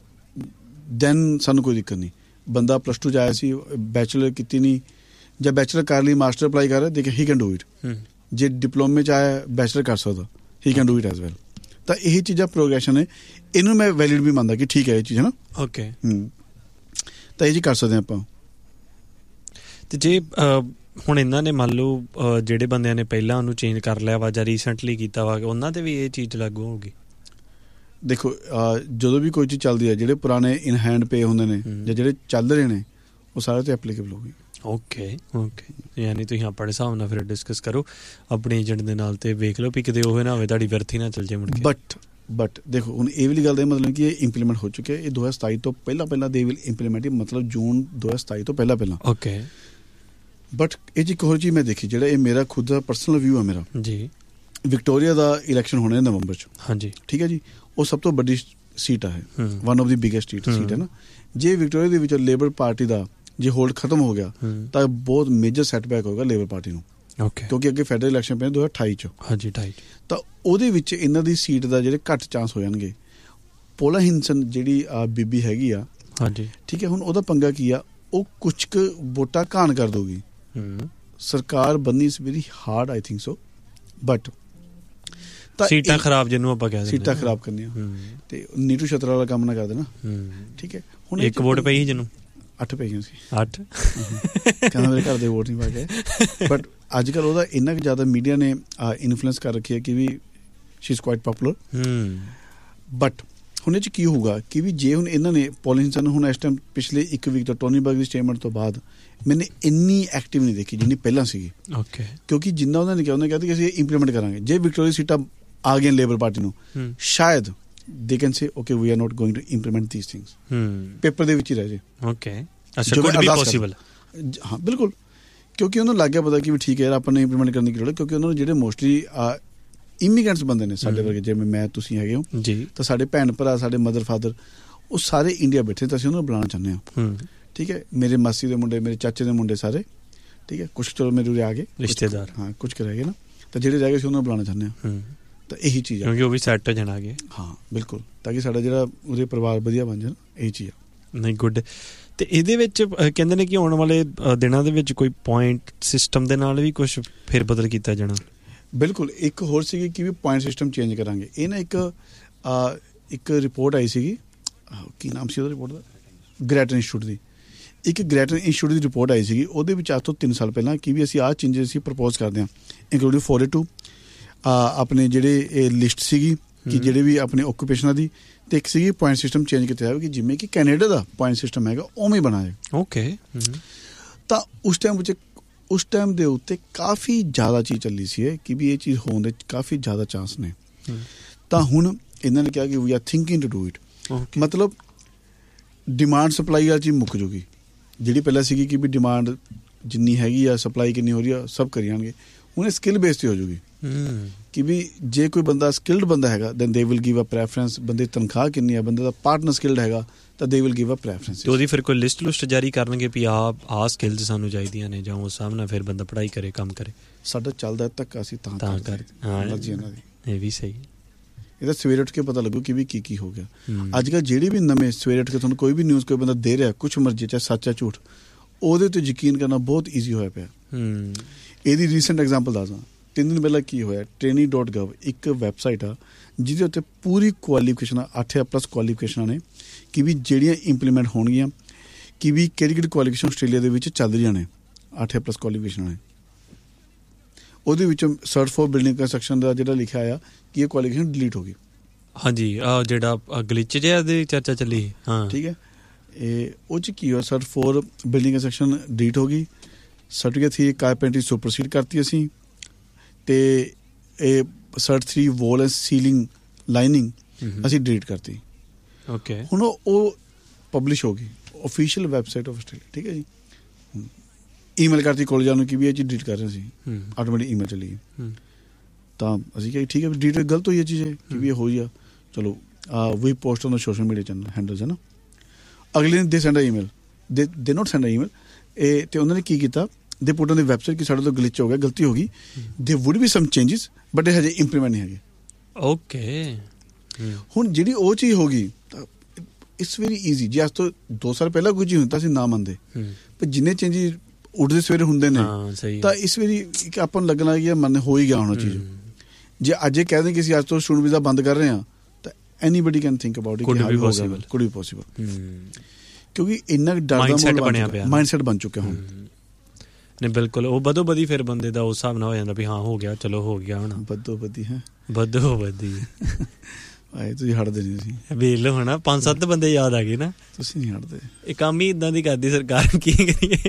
ਦੈਨ ਸਾਨੂੰ ਕੋਈ ਦਿੱਕਤ ਨਹੀਂ। ਬੰਦਾ ਪਲੱਸ ਟੂ 'ਚ ਆਇਆ ਸੀ, ਬੈਚਲਰ ਕੀਤੀ ਨਹੀਂ, ਜਾਂ ਬੈਚਲਰ ਕਰ ਲਈ ਮਾਸਟਰ ਅਪਲਾਈ ਕਰ ਰਿਹਾ, ਦੇਖ ਹੀ ਕੈਨ ਡੂ ਇਟ। ਜੇ ਡਿਪਲੋਮੇ 'ਚ ਆਇਆ ਬੈਚਲਰ ਕਰ ਸਕਦਾ, ਹੀ can do it as well. ਤਾਂ ਇਹੀ ਚੀਜ਼ਾਂ ਪ੍ਰੋਗਰੈਸ਼ਨ ਹੈ, ਇਹਨੂੰ ਮੈਂ ਵੈਲਿਡ ਵੀ ਮੰਨਦਾ ਕਿ ਠੀਕ ਹੈ ਇਹ ਚੀਜ਼, ਹੈ ਨਾ। ਓਕੇ। ਹੂੰ। ਤਾਂ ਇਹ ਜੀ ਕਰ ਸਕਦੇ ਆਪਾਂ। ਤੇ ਜੇ ਹੁਣ ਇਹਨਾਂ ਨੇ ਮੰਨ ਲਓ ਜਿਹੜੇ ਬੰਦਿਆਂ ਨੇ ਪਹਿਲਾਂ ਉਹਨੂੰ ਚੇਂਜ ਕਰ ਲਿਆ ਵਾ ਜਾਂ ਰੀਸੈਂਟਲੀ ਕੀਤਾ ਵਾ, ਉਹਨਾਂ 'ਤੇ ਵੀ ਇਹ ਚੀਜ਼ ਲਾਗੂ ਹੋਊਗੀ? ਦੇਖੋ ਜਦੋਂ ਵੀ ਕੋਈ ਚੀਜ਼ ਚੱਲਦੀ ਹੈ, ਜਿਹੜੇ ਪੁਰਾਣੇ ਇਨ ਹੈਂਡ ਪੇ ਹੁੰਦੇ ਨੇ ਜਾਂ ਜਿਹੜੇ ਚੱਲ ਰਹੇ ਨੇ, ਉਹ ਸਾਰੇ 'ਤੇ ਐਪਲੀਕੇਬਲ ਹੋਊਗੀ। Okay okay. ਯਾਨੀ ਤੁਸੀਂ ਆਪਣੇ ਹਿਸਾਬ ਨਾਲ ਫਿਰ ਡਿਸਕਸ ਕਰੋ ਆਪਣੇ ਏਜੰਟ ਦੇ ਨਾਲ, ਤੇ ਵੇਖ ਲਓ ਵੀ ਕਿਤੇ ਉਹ ਨਾ ਹੋਵੇ ਤੁਹਾਡੀ ਵਿਅਰਥੀ ਨਾ ਚੱਲ ਜੇ ਮੁੜ ਕੇ। ਬਟ ਬਟ ਦੇਖੋ ਹੁਣ ਇਹ ਵਾਲੀ ਗੱਲ ਦਾ ਮਤਲਬ ਕਿ ਇਹ ਇੰਪਲੀਮੈਂਟ ਹੋ ਚੁੱਕਿਆ, ਇਹ ਦੋ ਹਜ਼ਾਰ ਸਤਾਈ ਤੋਂ ਪਹਿਲਾਂ ਪਹਿਲਾਂ ਦੇ ਵਿਲ ਇੰਪਲੀਮੈਂਟ, ਮਤਲਬ ਜੂਨ ਦੋ ਹਜ਼ਾਰ ਸਤਾਈ ਤੋਂ ਪਹਿਲਾਂ ਪਹਿਲਾਂ। ਓਕੇ। ਬਟ ਇਹ 'ਚ ਇੱਕ ਹੋਰ ਚੀਜ਼ ਮੈਂ ਦੇਖੀ, ਜਿਹੜਾ ਇਹ ਮੇਰਾ ਖੁਦ ਦਾ ਪਰਸਨਲ ਵਿਊ ਹੈ ਮੇਰਾ ਜੀ। ਵਿਕਟੋਰੀਆ ਦਾ ਇਲੈਕਸ਼ਨ ਹੋਣਾ ਨਵੰਬਰ 'ਚ। ਹਾਂਜੀ ਠੀਕ ਹੈ ਜੀ। ਉਹ ਸਭ ਤੋਂ ਵੱਡੀ ਸੀਟ ਹੈ, one of the biggest seat seat ਹੈ ਨਾ। ਜੇ ਵਿਕਟੋਰੀਆ ਦੇ ਵਿੱਚ ਲੇਬਰ ਪਾਰਟੀ ਦਾ ਜੇ ਹੋਲਡ ਖਤਮ ਹੋ ਗਿਆ ਤਾਂ ਬਹੁਤ ਮੇਜਰ ਸੈਟਬੈਕ ਹੋਏਗਾ ਲੇਬਰ ਪਾਰਟੀ ਨੂੰ। ਓਕੇ। ਕਿਉਂਕਿ ਅੱਗੇ ਫੈਡਰਲ ਇਲੈਕਸ਼ਨ ਪੈਣੇ ਦੋ ਹਜ਼ਾਰ ਅਠਾਈ 'ਚ। ਹਾਂਜੀ ਅਠਾਈ। ਤਾਂ ਉਹਦੇ ਵਿੱਚ ਇਹਨਾਂ ਦੀ ਸੀਟ ਦਾ ਜਿਹੜੇ ਘੱਟ ਚਾਂਸ ਹੋ ਜਾਣਗੇ। ਪੋਲਾ ਹਿੰਸਨ ਜਿਹੜੀ ਆ ਬੀਬੀ ਹੈਗੀ ਆ, ਹਾਂਜੀ ਠੀਕ ਹੈ, ਹੁਣ ਉਹਦਾ ਪੰਗਾ ਕੀ ਆ, ਉਹ ਕੁਛ ਕੁ ਵੋਟਾਂ ਘਾਣ ਕਰ ਦਊਗੀ। ਸਰਕਾਰ ਬਣਨੀ is very hard I think so, but ਸੀਟਾਂ ਖਰਾਬ ਜਿਹਨੂੰ ਆਪਾਂ ਕਹਿ ਦਿੰਦੇ, ਸੀਟਾਂ ਖਰਾਬ ਕਰਨੀਆਂ ਤੇ ਨੀਟੂ ਛਤਰਾ ਵਾਲਾ ਕੰਮ ਨਾ ਕਰ ਦੇਣਾ। ਠੀਕ ਹੈ। ਹੁਣ ਇੱਕ ਵੋਟ ਪਈ ਸੀ ਜਿਹਨੂੰ, ਅੱਠ ਪਈਆਂ ਸੀ। ਅੱਠ ਕਹਿੰਦਾ ਮੇਰੇ ਘਰ ਦੇ ਵੋਟ ਨਹੀਂ ਪਾ ਕੇ। ਬਟ ਅੱਜ ਕੱਲ੍ਹ ਉਹਦਾ ਇੰਨਾ ਕੁ ਜ਼ਿਆਦਾ ਮੀਡੀਆ ਨੇ ਇਨਫਲੂਐਂਸ ਕਰ ਰੱਖੀ ਹੈ ਕਿ ਵੀ she is quite poplar. But ਹੁਣ ਇਹ 'ਚ ਕੀ ਹੋਊਗਾ ਕਿ ਵੀ ਜੇ ਹੁਣ ਇਹਨਾਂ ਨੇ ਪੋਲਿੰਗ ਨੂੰ ਹੁਣ ਇਸ ਟਾਈਮ ਪਿਛਲੇ ਇੱਕ ਵੀਕ ਤੋਂ ਟੋਨੀ ਬਰਗ ਦੀ ਸਟੇਟਮੈਂਟ ਤੋਂ ਬਾਅਦ ਮੈਨੇ ਇੰਨੀ ਐਕਟਿਵ ਨਹੀਂ ਦੇਖੀ ਜਿੰਨੀ ਪਹਿਲਾਂ ਸੀਗੀ। ਓਕੇ। ਕਿਉਂਕਿ ਜਿੰਨਾ ਉਹਨਾਂ ਨੇ ਕਿਹਾ, ਉਹਨੇ ਕਹਿੰਦੇ ਕਿ ਅਸੀਂ ਇੰਪਲੀਮੈਂਟ ਕਰਾਂਗੇ। ਜੇ ਵਿਕਟੋਰੀਆ ਸੀਟਾਂ ਆ ਗਈਆਂ ਲੇਬਰ ਪਾਰਟੀ ਨੂੰ, ਸ਼ਾਇਦ they can say okay we R note going to implement these things, paper ਦੇ ਵਿੱਚ ਹੀ ਰਹਿ ਜੇ। ਓਕੇ। ਅੱਛਾ, ਕੁਡ ਬੀ ਪੋਸੀਬਲ। ਹਾਂ ਬਿਲਕੁਲ। ਕਿਉਂਕਿ ਉਹਨੂੰ ਲੱਗ ਗਿਆ ਪਤਾ ਕਿ ਵੀ ਠੀਕ ਹੈ ਯਾਰ ਆਪਾਂ ਨੇ ਇੰਪਲੀਮੈਂਟ ਕਰਨ ਦੀ ਲੋੜ ਹੈ, ਕਿਉਂਕਿ ਉਹਨਾਂ ਨੂੰ ਜਿਹੜੇ ਮੋਸਟਲੀ ਇਮੀਗ੍ਰੈਂਟਸ ਬੰਦੇ ਨੇ ਸਾਡੇ ਵਰਗੇ, ਜਿਵੇਂ ਮੈਂ ਤੁਸੀਂ ਹੈਗੇ ਹੋ ਜੀ, ਤਾਂ ਸਾਡੇ ਭੈਣ ਭਰਾ, ਸਾਡੇ ਮਦਰ ਫਾਦਰ, ਉਹ ਸਾਰੇ ਇੰਡੀਆ ਬੈਠੇ, ਤਾਂ ਅਸੀਂ ਉਹਨਾਂ ਨੂੰ ਬੁਲਾਉਣਾ ਚਾਹੁੰਦੇ ਹਾਂ। ਠੀਕ ਹੈ। ਮੇਰੇ ਮਾਸੀ ਦੇ ਮੁੰਡੇ, ਮੇਰੇ ਚਾਚੇ ਦੇ ਮੁੰਡੇ ਸਾਰੇ, ਠੀਕ ਹੈ, ਕੁਛ ਚਲੋ ਮੇਰੇ ਉਰੇ ਆ ਗਏ ਰਿਸ਼ਤੇਦਾਰ, ਹਾਂ ਕੁਛ ਕੁ ਰਹਿ ਗਏ ਨਾ, ਤਾਂ ਜਿਹੜੇ ਰਹਿ ਗਏ ਸੀ ਉਹਨਾਂ ਨੂੰ ਬੁਲਾਉਣਾ ਚਾਹੁੰਦੇ ਹਾਂ। ਤਾਂ ਇਹੀ ਚੀਜ਼ ਹੈ, ਕਿਉਂਕਿ ਉਹ ਵੀ ਸੈੱਟ ਹੋ ਜਾਣਗੇ। ਹਾਂ ਬਿਲਕੁਲ, ਤਾਂ ਕਿ ਸਾਡਾ ਜਿਹੜਾ ਉਹਦੇ ਪਰਿਵਾਰ ਵਧੀਆ ਬਣ ਜਾਣ, ਇਹੀ ਚੀਜ਼ ਆ। ਨਹੀਂ ਗੁੱਡ। ਤੇ ਇਹਦੇ ਵਿੱਚ ਕਹਿੰਦੇ ਨੇ ਕਿ ਆਉਣ ਵਾਲੇ ਦਿਨਾਂ ਦੇ ਵਿੱਚ ਕੋਈ ਪੁਆਇੰਟ ਸਿਸਟਮ ਦੇ ਨਾਲ ਵੀ ਕੁਛ ਫਿਰ ਬਦਲ ਕੀਤਾ ਜਾਣਾ। ਬਿਲਕੁਲ। ਇੱਕ ਹੋਰ ਸੀਗੀ ਕਿ ਵੀ ਪੁਆਇੰਟ ਸਿਸਟਮ ਚੇਂਜ ਕਰਾਂਗੇ। ਇਹ ਨਾ ਇੱਕ ਇੱਕ ਰਿਪੋਰਟ ਆਈ ਸੀਗੀ, ਕੀ ਨਾਮ ਸੀ ਉਹਦਾ ਰਿਪੋਰਟ ਦਾ, ਗ੍ਰੈਟਨ ਇੰਸਟੀਚਿਊਟ ਦੀ। ਇੱਕ ਗ੍ਰੈਟਨ ਇੰਸਟੀਚਿਊਟ ਦੀ ਰਿਪੋਰਟ ਆਈ ਸੀਗੀ, ਉਹਦੇ ਵਿੱਚ ਅੱਜ ਤੋਂ ਤਿੰਨ ਸਾਲ ਪਹਿਲਾਂ ਕਿ ਵੀ ਅਸੀਂ ਆਹ ਚੇਂਜਸ ਅਸੀਂ ਪ੍ਰਪੋਜ਼ ਕਰਦੇ ਹਾਂ, ਇਨਕਲੂਡਿੰਗ ਫੋਰ ਏ ਟੂ ਆਪਣੇ ਜਿਹੜੇ ਇਹ ਲਿਸਟ ਸੀਗੀ ਕਿ ਜਿਹੜੇ ਵੀ ਆਪਣੇ ਓਕੂਪੇਸ਼ਨਾਂ ਦੀ, ਤੇ ਇੱਕ ਸੀਗੀ ਪੁਆਇੰਟ ਸਿਸਟਮ ਚੇਂਜ ਕੀਤਾ ਜਾਵੇ ਕਿ ਜਿਵੇਂ ਕਿ ਕੈਨੇਡਾ ਦਾ ਪੁਆਇੰਟ ਸਿਸਟਮ ਹੈਗਾ ਉਵੇਂ ਬਣਾਇਆ। ਓਕੇ। ਤਾਂ ਉਸ ਟਾਈਮ ਵਿੱਚ ਉਸ ਟਾਈਮ ਦੇ ਉੱਤੇ ਕਾਫੀ ਜ਼ਿਆਦਾ ਚੀਜ਼ ਚੱਲੀ ਸੀ ਇਹ ਕਿ ਵੀ ਇਹ ਚੀਜ਼ ਹੋਣ ਦੇ ਕਾਫੀ ਜ਼ਿਆਦਾ ਚਾਂਸ ਨੇ। ਤਾਂ ਹੁਣ ਇਹਨਾਂ ਨੇ ਕਿਹਾ ਕਿ ਵੀ R thinking to do it. ਮਤਲਬ ਡਿਮਾਂਡ ਸਪਲਾਈ ਵਾਲੀ ਚੀਜ਼ ਮੁੱਕ ਜੂਗੀ। ਜਿਹੜੀ ਪਹਿਲਾਂ ਸੀਗੀ ਕਿ ਵੀ ਡਿਮਾਂਡ ਜਿੰਨੀ ਹੈਗੀ ਆ, ਸਪਲਾਈ ਕਿੰਨੀ ਹੋ ਰਹੀ ਆ, ਸਭ ਕਰੀ ਜਾਣਗੇ। ਹੁਣ ਇਹ ਸਕਿੱਲ ਬੇਸ 'ਤੇ ਹੋ ਜੂਗੀ ਕਿ ਵੀ ਜੇ ਕੋਈ ਬੰਦਾ ਸਕਿਲਡ ਬੰਦਾ ਹੈਗਾ then they will give a preference. ਬੰਦੇ ਦੀ ਤਨਖਾਹ ਕਿੰਨੀ ਆ, ਬੰਦੇ ਦਾ ਪਾਰਟਨਰ ਸਕਿਲਡ ਹੈਗਾ ਤਾਂ they will give a preference. ਤੇ ਉਹਦੀ ਫਿਰ ਕੋਈ ਲਿਸਟ ਲੁਸਟ ਜਾਰੀ ਕਰਨਗੇ ਵੀ ਆਹ ਆਹ ਸਕਿੱਲਸ ਸਾਨੂੰ ਚਾਹੀਦੀਆਂ ਨੇ, ਜਾਂ ਉਸ ਹਿਸਾਬ ਨਾਲ ਫਿਰ ਬੰਦਾ ਪੜ੍ਹਾਈ ਕਰੇ, ਕੰਮ ਕਰੇ। ਸਾਡਾ ਚੱਲਦਾ ਧੱਕਾ ਅਸੀਂ ਤਾਂ ਤਾਂ ਕਰ ਮਰਜ਼ੀ ਇਹਨਾਂ ਦੀ। ਇਹ ਵੀ ਸਹੀ। ਇਹਦਾ ਸਵੇਰੇ ਉੱਠ ਕੇ ਪਤਾ ਲੱਗੂ ਕਿ ਵੀ ਕੀ ਕੀ ਹੋ ਗਿਆ। ਅੱਜ ਕੱਲ੍ਹ ਜਿਹੜੀ ਵੀ ਨਵੇਂ ਸਵੇਰੇ ਉੱਠ ਕੇ ਤੁਹਾਨੂੰ ਕੋਈ ਵੀ ਨਿਊਜ਼ ਕੋਈ ਬੰਦਾ ਦੇ ਰਿਹਾ, ਕੁਛ ਮਰਜ਼ੀ ਚਾਹੇ ਸੱਚ ਹੈ ਝੂਠ, ਉਹਦੇ ਉੱਤੇ ਯਕੀਨ ਕਰਨਾ ਬਹੁਤ ਈਜ਼ੀ ਹੋਇਆ ਪਿਆ। ਇਹਦੀ ਰੀਸੈਂਟ ਐਗਜ਼ਾਮਪਲ ਦੱਸਦਾ। ਤਿੰਨ ਦਿਨ ਪਹਿਲਾਂ ਕੀ ਹੋਇਆ, ਟ੍ਰੇਨਿੰਗ ਡੋਟ ਗਵ ਇੱਕ ਵੈਬਸਾਈਟ ਆ ਜਿਹਦੇ ਉੱਤੇ ਪੂਰੀ ਕੁਆਲੀਫਿਕੇਸ਼ਨਾਂ ਅੱਠ ਪਲੱਸ ਕੁਆਲੀਫਿਕੇਸ਼ਨਾਂ ਨੇ ਕਿ ਵੀ ਜਿਹੜੀਆਂ ਇੰਪਲੀਮੈਂਟ ਹੋਣਗੀਆਂ, ਕਿ ਵੀ ਕਿਹੜੀ ਕਿਹੜੀ ਕੁਆਲੀਫਿਕੇਸ਼ਨ ਆਸਟ੍ਰੇਲੀਆ ਦੇ ਵਿੱਚ ਚੱਲ ਰਹੀਆਂ ਨੇ। ਅੱਠ ਪਲੱਸ ਕੁਆਲੀਫਿਕੇਸ਼ਨਾਂ ਨੇ। ਉਹਦੇ ਵਿੱਚੋਂ ਸਰਚ ਫॉर ਬਿਲਡਿੰਗ ਕੰਸਟਰਕਸ਼ਨ ਦਾ ਜਿਹੜਾ ਲਿਖਿਆ ਆ ਕਿ ਇਹ ਕੁਆਲੀਫਿਕੇਸ਼ਨ ਡਿਲੀਟ ਹੋ ਗਈ। ਹਾਂਜੀ, ਆਹ ਜਿਹੜਾ ਗਲਿਚ ਜਿਹਾ ਦੀ ਚਰਚਾ ਚੱਲੀ। ਹਾਂ ਠੀਕ ਹੈ। ਇਹ ਉਹ 'ਚ ਕੀ ਹੋਇਆ, search for building construction delete ਹੋ ਗਈ। ਸਰਟੀਫਿਕੇਟ ਸੀ ਕਾਰਪੈਂਟਰੀ ਸੁਪਰਸੀਡ ਕਰਤੀ ਅਸੀਂ। ਤੇ ਇਹ search three wall and ceiling lining ਅਸੀਂ ਡਿਲੀਟ ਕਰਤੀ। ਓਕੇ। ਹੁਣ ਉਹ ਪਬਲਿਸ਼ ਹੋ ਗਈ ਓਫੀਸ਼ੀਅਲ ਵੈਬਸਾਈਟ ਆਫ ਆਸਟ੍ਰੇਲੀਆ। ਠੀਕ ਹੈ ਜੀ। ਈਮੇਲ ਕਰਤੀ ਕਾਲਜਾਂ ਨੂੰ ਕਿ ਵੀ ਇਹ ਚੀਜ਼ ਡਿਲੀਟ ਕਰ ਰਹੇ ਸੀ। ਆਟੋਮੈਟਿਕ ਈਮੇਲ ਚਲੀ ਗਈ। ਤਾਂ ਅਸੀਂ ਕਿਹਾ ਠੀਕ ਹੈ ਵੀ ਡਿਲੀਟ ਗਲਤ ਹੋਈ ਹੈ ਚੀਜ਼ ਕਿ ਵੀ ਇਹ ਹੋਈ ਆ। ਚਲੋ ਵੀ post on social media channel handles ਹੈ ਨਾ। ਅਗਲੇ ਦਿਨ ਦੇ ਸੈਂਡ ਈਮੇਲ ਦੇ ਦੇ ਨੋਟ ਸੈਂਡ ਈਮੇਲ ਇਹ। ਤੇ ਉਹਨਾਂ ਨੇ ਕੀ ਕੀਤਾ, ਦੇ ਪੁੱਟ ਔਨ ਦੀ ਵੈਬਸਾਈਟ ਕਿ ਸਾਡੇ ਤੋਂ ਗਲਿਚ ਹੋ ਗਿਆ, ਗਲਤੀ ਹੋ ਗਈ। ਦੇ wood B sum changes but ਇਹ ਹਜੇ ਇੰਪਲੀਮੈਂਟ ਨਹੀਂ ਹੈਗੇ। ਓਕੇ। ਹੁਣ ਜਿਹੜੀ ਉਹ ਚੀਜ਼ ਹੋ ਗਈ ਤਾਂ ਇਟਸ ਵੈਰੀ ਈਜ਼ੀ। ਜੇ ਅੱਜ ਤੋਂ ਦੋ ਸਾਲ ਪਹਿਲਾਂ ਕੁਝ ਹੀ ਹੁੰਦਾ ਸੀ ਨਾ ਮੰਨਦੇ, ਪਰ ਜਿੰਨੇ ਚੇਂਜਿਸ ਉੱਠਦੇ ਸਵੇਰੇ ਹੁੰਦੇ ਨੇ ਤਾਂ ਇਸ ਵਾਰੀ ਆਪਾਂ ਨੂੰ ਲੱਗਣਾ ਕਿ ਮੰਨ ਹੋ ਹੀ ਗਿਆ ਹੁਣ ਚੀਜ਼। ਜੇ ਅੱਜ ਇਹ ਕਹਿ ਦੇ ਕਿ ਅਸੀਂ ਅੱਜ ਤੋਂ ਸਟੂਡੈਂਟ ਵੀਜ਼ਾ ਬੰਦ ਕਰ ਰਹੇ ਹਾਂ ਤਾਂ anybody can think about it. Could B possible, could B possible. ਕਿਉਂਕਿ ਇੰਨਾ ਡਰ ਦਾ ਮਾਈਂਡਸੈਟ ਬਣਿਆ ਪਿਆ, ਮਾਈਂਡਸੈਟ ਬਣ ਚੁੱਕਿਆ ਹੁਣ। ਨਹੀਂ ਬਿਲਕੁਲ, ਉਹ ਬਦੋ ਬਦੀ ਫਿਰ ਬੰਦੇ ਦਾ ਉਸ ਹਿਸਾਬ ਨਾਲ ਹੋ ਜਾਂਦਾ ਵੀ ਹਾਂ ਹੋ ਗਿਆ, ਚਲੋ ਹੋ ਗਿਆ। ਹੁਣ ਬਦੋ ਬਦੀ ਹੈ, ਬਦੋ ਬਦੀ। ਆਏ ਤੁਸੀਂ ਹਟਦੇ ਨਹੀਂ। ਤੁਸੀਂ ਵੇਖ ਲਓ ਹੁਣ ਪੰਜ ਸੱਤ ਬੰਦੇ ਯਾਦ ਆ ਗਏ ਨਾ। ਤੁਸੀਂ ਨਹੀਂ ਹਟਦੇ। ਇਹ ਕੰਮ ਹੀ ਇਦਾਂ ਦੀ ਕਰਦੀ ਸਰਕਾਰ, ਕੀ ਕਰੀਏ।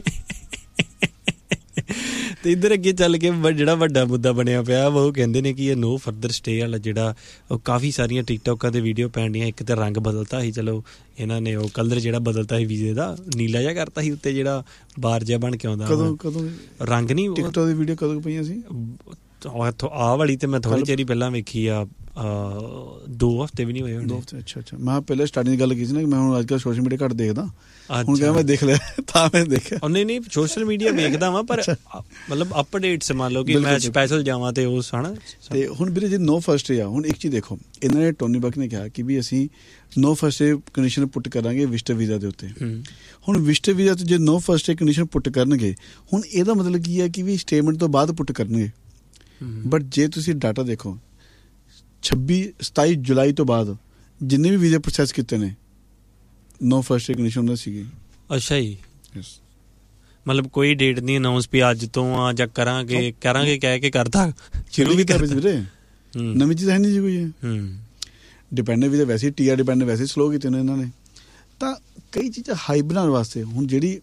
ਤੇ ਇੱਧਰ ਅੱਗੇ ਚੱਲ ਕੇ ਜਿਹੜਾ ਵੱਡਾ ਮੁੱਦਾ ਬਣਿਆ ਪਿਆ ਉਹ ਕਹਿੰਦੇ ਨੇ ਕਿ ਇਹ ਨੋ ਫਰਦਰ ਸਟੇ ਵਾਲਾ ਜਿਹੜਾ ਉਹ ਕਾਫੀ ਸਾਰੀਆਂ ਟਿਕਟੋਕਾਂ ਤੇ ਵੀਡੀਓ ਪੈਣ ਡੀਆਂ। ਇੱਕ ਤਾਂ ਰੰਗ ਬਦਲਤਾ ਸੀ, ਚਲੋ ਇਹਨਾਂ ਨੇ ਉਹ ਕਲਰ ਜਿਹੜਾ ਬਦਲਤਾ ਸੀ ਵੀਜ਼ੇ ਦਾ, ਨੀਲਾ ਜਿਹਾ ਕਰਤਾ ਸੀ ਉੱਤੇ ਜਿਹੜਾ ਬਾਰ ਜਿਹਾ ਬਣ ਕੇ ਆਉਂਦਾ। ਕਦੋਂ ਕਦੋਂ ਰੰਗ ਨਹੀਂ ਟਿਕਟੋਕ ਦੀ ਵੀਡੀਓ ਕਦੋਂ ਪਈਆਂ ਸੀ? ਆਹ ਵਾਲੀ ਤੇ ਮੈਂ ਥੋੜੀ ਚਿਰ ਪਹਿਲਾਂ ਵੇਖੀ ਆ, ਦੋ ਹਫ਼ਤੇ ਵੀ ਨਹੀਂ ਹੋਏ ਹੁਣ। ਅੱਛਾ ਅੱਛਾ। ਮੈਂ ਪਹਿਲਾਂ ਸਟਾਰਟਿੰਗ ਦੀ ਗੱਲ ਕੀਤੀ ਨਾ ਕਿ ਮੈਂ ਹੁਣ ਅੱਜ ਕੱਲ੍ਹ ਸੋਸ਼ਲ ਮੀਡੀਆ ਘੱਟ ਦੇਖਦਾ। ਹੁਣ ਕਹਿੰਦਾ ਮੈਂ ਦੇਖ ਲਿਆ ਤਾਂ ਮੈਂ ਦੇਖਿਆ। ਨਹੀਂ ਨਹੀਂ ਸੋਸ਼ਲ ਮੀਡੀਆ ਵੇਖਦਾ ਵਾਂ, ਪਰ ਮਤਲਬ ਅਪਡੇਟਸ ਮੰਨ ਲਓ ਕਿ ਮੈਂ ਸਪੈਸ਼ਲ ਜਾਵਾਂ ਤੇ ਉਸ ਹਨਾ। ਤੇ ਹੁਣ ਵੀਰੇ ਜੇ ਨੋ ਫਸਟ ਡੇ ਆ, ਹੁਣ ਇੱਕ ਚੀਜ਼ ਦੇਖੋ, ਇਹਨਾਂ ਨੇ ਟੋਨੀ ਬਕ ਨੇ ਕਿਹਾ ਕਿ ਵੀ ਅਸੀਂ ਨੋ ਫਸਟ ਡੇ ਕੰਡੀਸ਼ਨ ਪੁੱਟ ਕਰਾਂਗੇ ਵਿਜ਼ਟਰ ਵੀਜ਼ਾ ਦੇ ਉੱਤੇ। ਹੁਣ ਵਿਜ਼ਟਰ ਵੀਜ਼ਾ ਤੇ ਜੇ ਨੋ ਫਸਟ ਡੇ ਕੰਡੀਸ਼ਨ ਪੁੱਟ ਕਰਨਗੇ, ਹੁਣ ਇਹਦਾ ਮਤਲਬ ਕੀ ਹੈ ਕਿ ਵੀ ਸਟੇਟਮੈਂਟ ਤੋਂ ਬਾਅਦ ਪੁੱਟ ਕਰਨਗੇ। ਬਟ ਜੇ ਤੁਸੀਂ ਡਾਟਾ ਦੇਖੋ, ਛੱਬੀ ਸਤਾਈ ਜੁਲਾਈ ਤੋਂ ਬਾਅਦ ਜਿੰਨੇ ਵੀ ਵੀਜ਼ੇ ਪ੍ਰੋਸੈਸ ਕੀਤੇ ਨੇ ਨੋ ਫਸਟ ਡੇ ਕੰਡੀਸ਼ਨ ਉਹਨਾਂ ਸੀਗੀ। ਅੱਛਾ ਜੀ। ਮਤਲਬ ਕੋਈ ਡੇਟ ਨਹੀਂ ਅਨਾਉਂਸ ਵੀ ਅੱਜ ਤੋਂ ਆ ਜਾਂ ਕਰਾਂਗੇ ਕਰਾਂਗੇ ਕਹਿ ਕੇ ਕਰਦਾ ਸ਼ੁਰੂ ਵੀ ਕਰ ਵੀਰੇ। ਨਵੀਂ ਚੀਜ਼ ਹੈ ਨਹੀਂ ਜੀ ਕੋਈ। ਡਿਪੈਂਡੈਂਟ ਵੀਜ਼ੇ ਵੈਸੇ ਟੀ ਆਰ ਡਿਪੈਂਡੈਂਟ ਵੈਸੇ ਸਲੋ ਕੀਤੇ ਨੇ ਇਹਨਾਂ ਨੇ। ਤਾਂ ਕਈ ਚੀਜ਼ਾਂ ਹਾਈ ਬਣਾਉਣ ਵਾਸਤੇ ਹੁਣ ਜਿਹੜੀ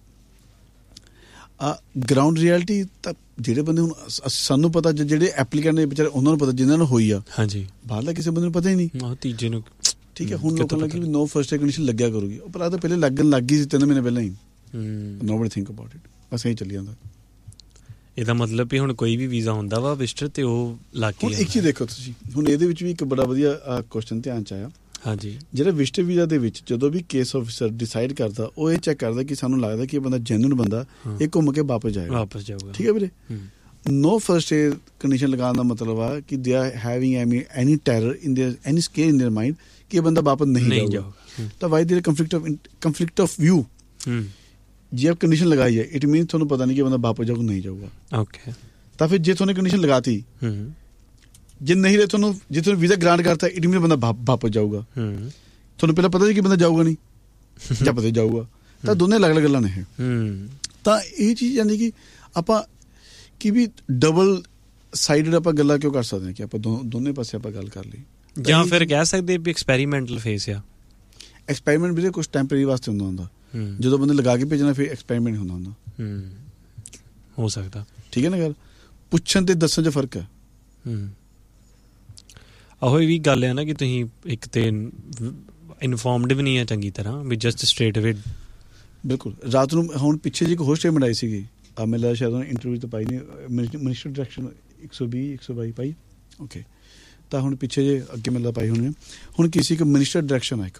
ਗਰਾਊਂਡ ਰਿਐਲਿਟੀ ਤਾਂ ਜਿਹੜੇ ਬੰਦੇ ਹੁਣ ਸਾਨੂੰ ਪਤਾ, ਜਿਹੜੇ ਐਪਲੀਕੈਂਟ ਨੇ ਵਿਚਾਰੇ ਉਹਨਾਂ ਨੂੰ ਪਤਾ ਜਿਨ੍ਹਾਂ ਨੂੰ ਹੋਈ ਆ। ਹਾਂਜੀ। ਬਾਹਰਲਾ ਕਿਸੇ ਬੰਦੇ ਨੂੰ ਪਤਾ ਹੀ ਨਹੀਂ। ਤੀਜੇ ਨੂੰ ਠੀਕ ਹੈ। ਹੁਣ ਲੋਕਾਂ ਲੱਗੀ ਵੀ ਨੋ ਫਸਟ ਡੇ ਕੰਡੀਸ਼ਨ ਲੱਗਿਆ ਕਰੂਗੀ। ਉਹ ਪਰ ਤਾਂ ਪਹਿਲੇ ਲੱਗਣ ਲੱਗ ਗਈ ਸੀ ਤਿੰਨ ਮਹੀਨੇ ਪਹਿਲਾਂ ਹੀ। Nobody think about it. ਬਸ ਇਹੀ ਚੱਲੀ ਜਾਂਦਾ। ਇਹਦਾ ਮਤਲਬ ਵੀ ਹੁਣ ਕੋਈ ਵੀ ਵੀਜ਼ਾ ਹੁੰਦਾ ਵਾ ਵਿਜ਼ਟਰ ਤੇ ਉਹ ਲੱਗ ਕੇ। ਹੁਣ ਇੱਕ ਚੀਜ਼ ਦੇਖੋ ਤੁਸੀਂ, ਹੁਣ ਇਹਦੇ ਵਿੱਚ ਵੀ ਇੱਕ ਬੜਾ ਵਧੀਆ ਕੁਐਸਚਨ ਧਿਆਨ 'ਚ ਆਇਆ। ਹਾਂਜੀ। ਜਿਹੜਾ ਵਿਜ਼ਟਰ ਵੀਜ਼ਾ ਦੇ ਵਿੱਚ ਜਦੋਂ ਵੀ ਕੇਸ ਆਫਿਸਰ ਡਿਸਾਈਡ ਕਰਦਾ, ਉਹ ਇਹ ਚੈੱਕ ਕਰਦਾ ਕਿ ਸਾਨੂੰ ਲੱਗਦਾ ਕਿ ਇਹ ਬੰਦਾ ਜੈਨੂਇਨ ਬੰਦਾ, ਇਹ ਘੁੰਮ ਕੇ ਵਾਪਸ ਜਾਏਗਾ ਵਾਪਸ ਜਾਊਗਾ। ਠੀਕ ਹੈ ਵੀਰੇ। ਨੋ ਫਸਟ ਡੇ ਕੰਡੀਸ਼ਨ ਲਗਾਉਣ ਦਾ ਮਤਲਬ ਆ ਕਿ they are having any terror in there any square in there mind ਕਿ ਇਹ ਬੰਦਾ ਵਾਪਸ ਨਹੀਂ ਜਾਊਗਾ। ਤਾਂ Y there ਕੰਫਲਿਕਟ of ਕੰਫਲਿਕਟ of view. ਜੇ ਆਪ ਕੰਡੀਸ਼ਨ ਲਗਾਈ ਹੈ ਇਟ ਮੀਨਸ ਤੁਹਾਨੂੰ ਪਤਾ ਨਹੀਂ ਕਿ ਬੰਦਾ ਵਾਪਸ ਜਾਊਗਾ ਨਹੀਂ ਜਾਊਗਾ। ਓਕੇ। ਤਾਂ ਫਿਰ ਜੇ ਤੁਹਾਨੂੰ ਕੰਡੀਸ਼ਨ ਲਗਾਤੀ, ਜੇ ਨਹੀਂ ਰਹੇ ਤੁਹਾਨੂੰ, ਜੇ ਤੁਹਾਨੂੰ ਵੀਜ਼ਾ ਗ੍ਰਾਂਟ ਕਰਤਾ ਇਟ ਮੀਨਸ ਬੰਦਾ ਵਾਪਸ ਜਾਊਗਾ। ਤੁਹਾਨੂੰ ਪਹਿਲਾਂ ਪਤਾ ਸੀ ਕਿ ਬੰਦਾ ਜਾਊਗਾ ਨਹੀਂ ਜਾਂ ਪਤਾ ਜਾਊਗਾ, ਤਾਂ ਦੋਨੇ ਅਲੱਗ ਅਲੱਗ ਗੱਲਾਂ ਨੇ ਇਹ। ਤਾਂ ਇਹ ਚੀਜ਼ ਯਾਨੀ ਕਿ ਆਪਾਂ ਕਿ ਵੀ ਡਬਲ ਸਾਈਡਡ ਆਪਾਂ ਗੱਲਾਂ ਕਿਉਂ ਕਰ ਸਕਦੇ ਹਾਂ ਕਿ ਆਪਾਂ ਦੋ ਦੋਨੇ ਪਾਸੇ ਆਪਾਂ ਗੱਲ ਕਰ ਲਈ। ਜਾਂ ਫਿਰ ਕਹਿ ਸਕਦੇ ਵੀ ਐਕਸਪੈਰੀਮੈਂਟਲ ਫੇਸ ਆ। ਐਕਸਪੈਰੀਮੈਂਟ ਵੀ ਕੁਝ ਟੈਂਪਰੇਰੀ ਵਾਸਤੇ ਹੁੰਦਾ ਹੁੰਦਾ, ਜਦੋਂ ਬੰਦੇ ਲਗਾ ਕੇ ਭੇਜਣਾ ਫਿਰ ਐਕਸਪੈਰੀਮੈਂਟ ਹੁੰਦਾ ਹੁੰਦਾ। ਹੋ ਸਕਦਾ, ਠੀਕ ਹੈ ਨਾ ਗੱਲ। ਪੁੱਛਣ ਤੇ ਦੱਸਣ 'ਚ ਫਰਕ ਹੈ। ਆਹੋ ਇਹ ਵੀ ਗੱਲ ਹੈ ਨਾ ਕਿ ਤੁਸੀਂ ਇੱਕ ਤੇ ਇਨਫੋਰਮਡ ਵੀ ਨਹੀਂ ਹੈ ਚੰਗੀ ਤਰ੍ਹਾਂ, ਵੀ ਜਸਟ ਸਟ੍ਰੇਟ ਅਵੇ। ਬਿਲਕੁਲ। ਰਾਤ ਨੂੰ ਹੁਣ ਪਿੱਛੇ ਜਿਹੀ ਇੱਕ ਹੋਰ ਸਟੇਟਮੈਂਟ ਆਈ ਸੀਗੀ, ਆ ਮੈਨੂੰ ਲੱਗਦਾ ਸ਼ਾਇਦ ਇੰਟਰਵਿਊ ਤਾਂ ਪਾਈ ਨਹੀਂ, ਮਿਨਿਸਟਰ ਡਾਇਰੈਕਸ਼ਨ ਇੱਕ ਸੌ ਵੀਹ ਇੱਕ ਸੌ ਬਾਈ ਪਾਈ ਓਕੇ। ਤਾਂ ਹੁਣ ਪਿੱਛੇ ਜੇ ਅੱਗੇ ਮੈਨੂੰ ਪਾਈ ਹੋਣੀ, ਹੁਣ ਕਿਸੇ ਇੱਕ ਮਿਨਿਸਟਰ ਡਾਇਰੈਕਸ਼ਨ ਆ ਇੱਕ,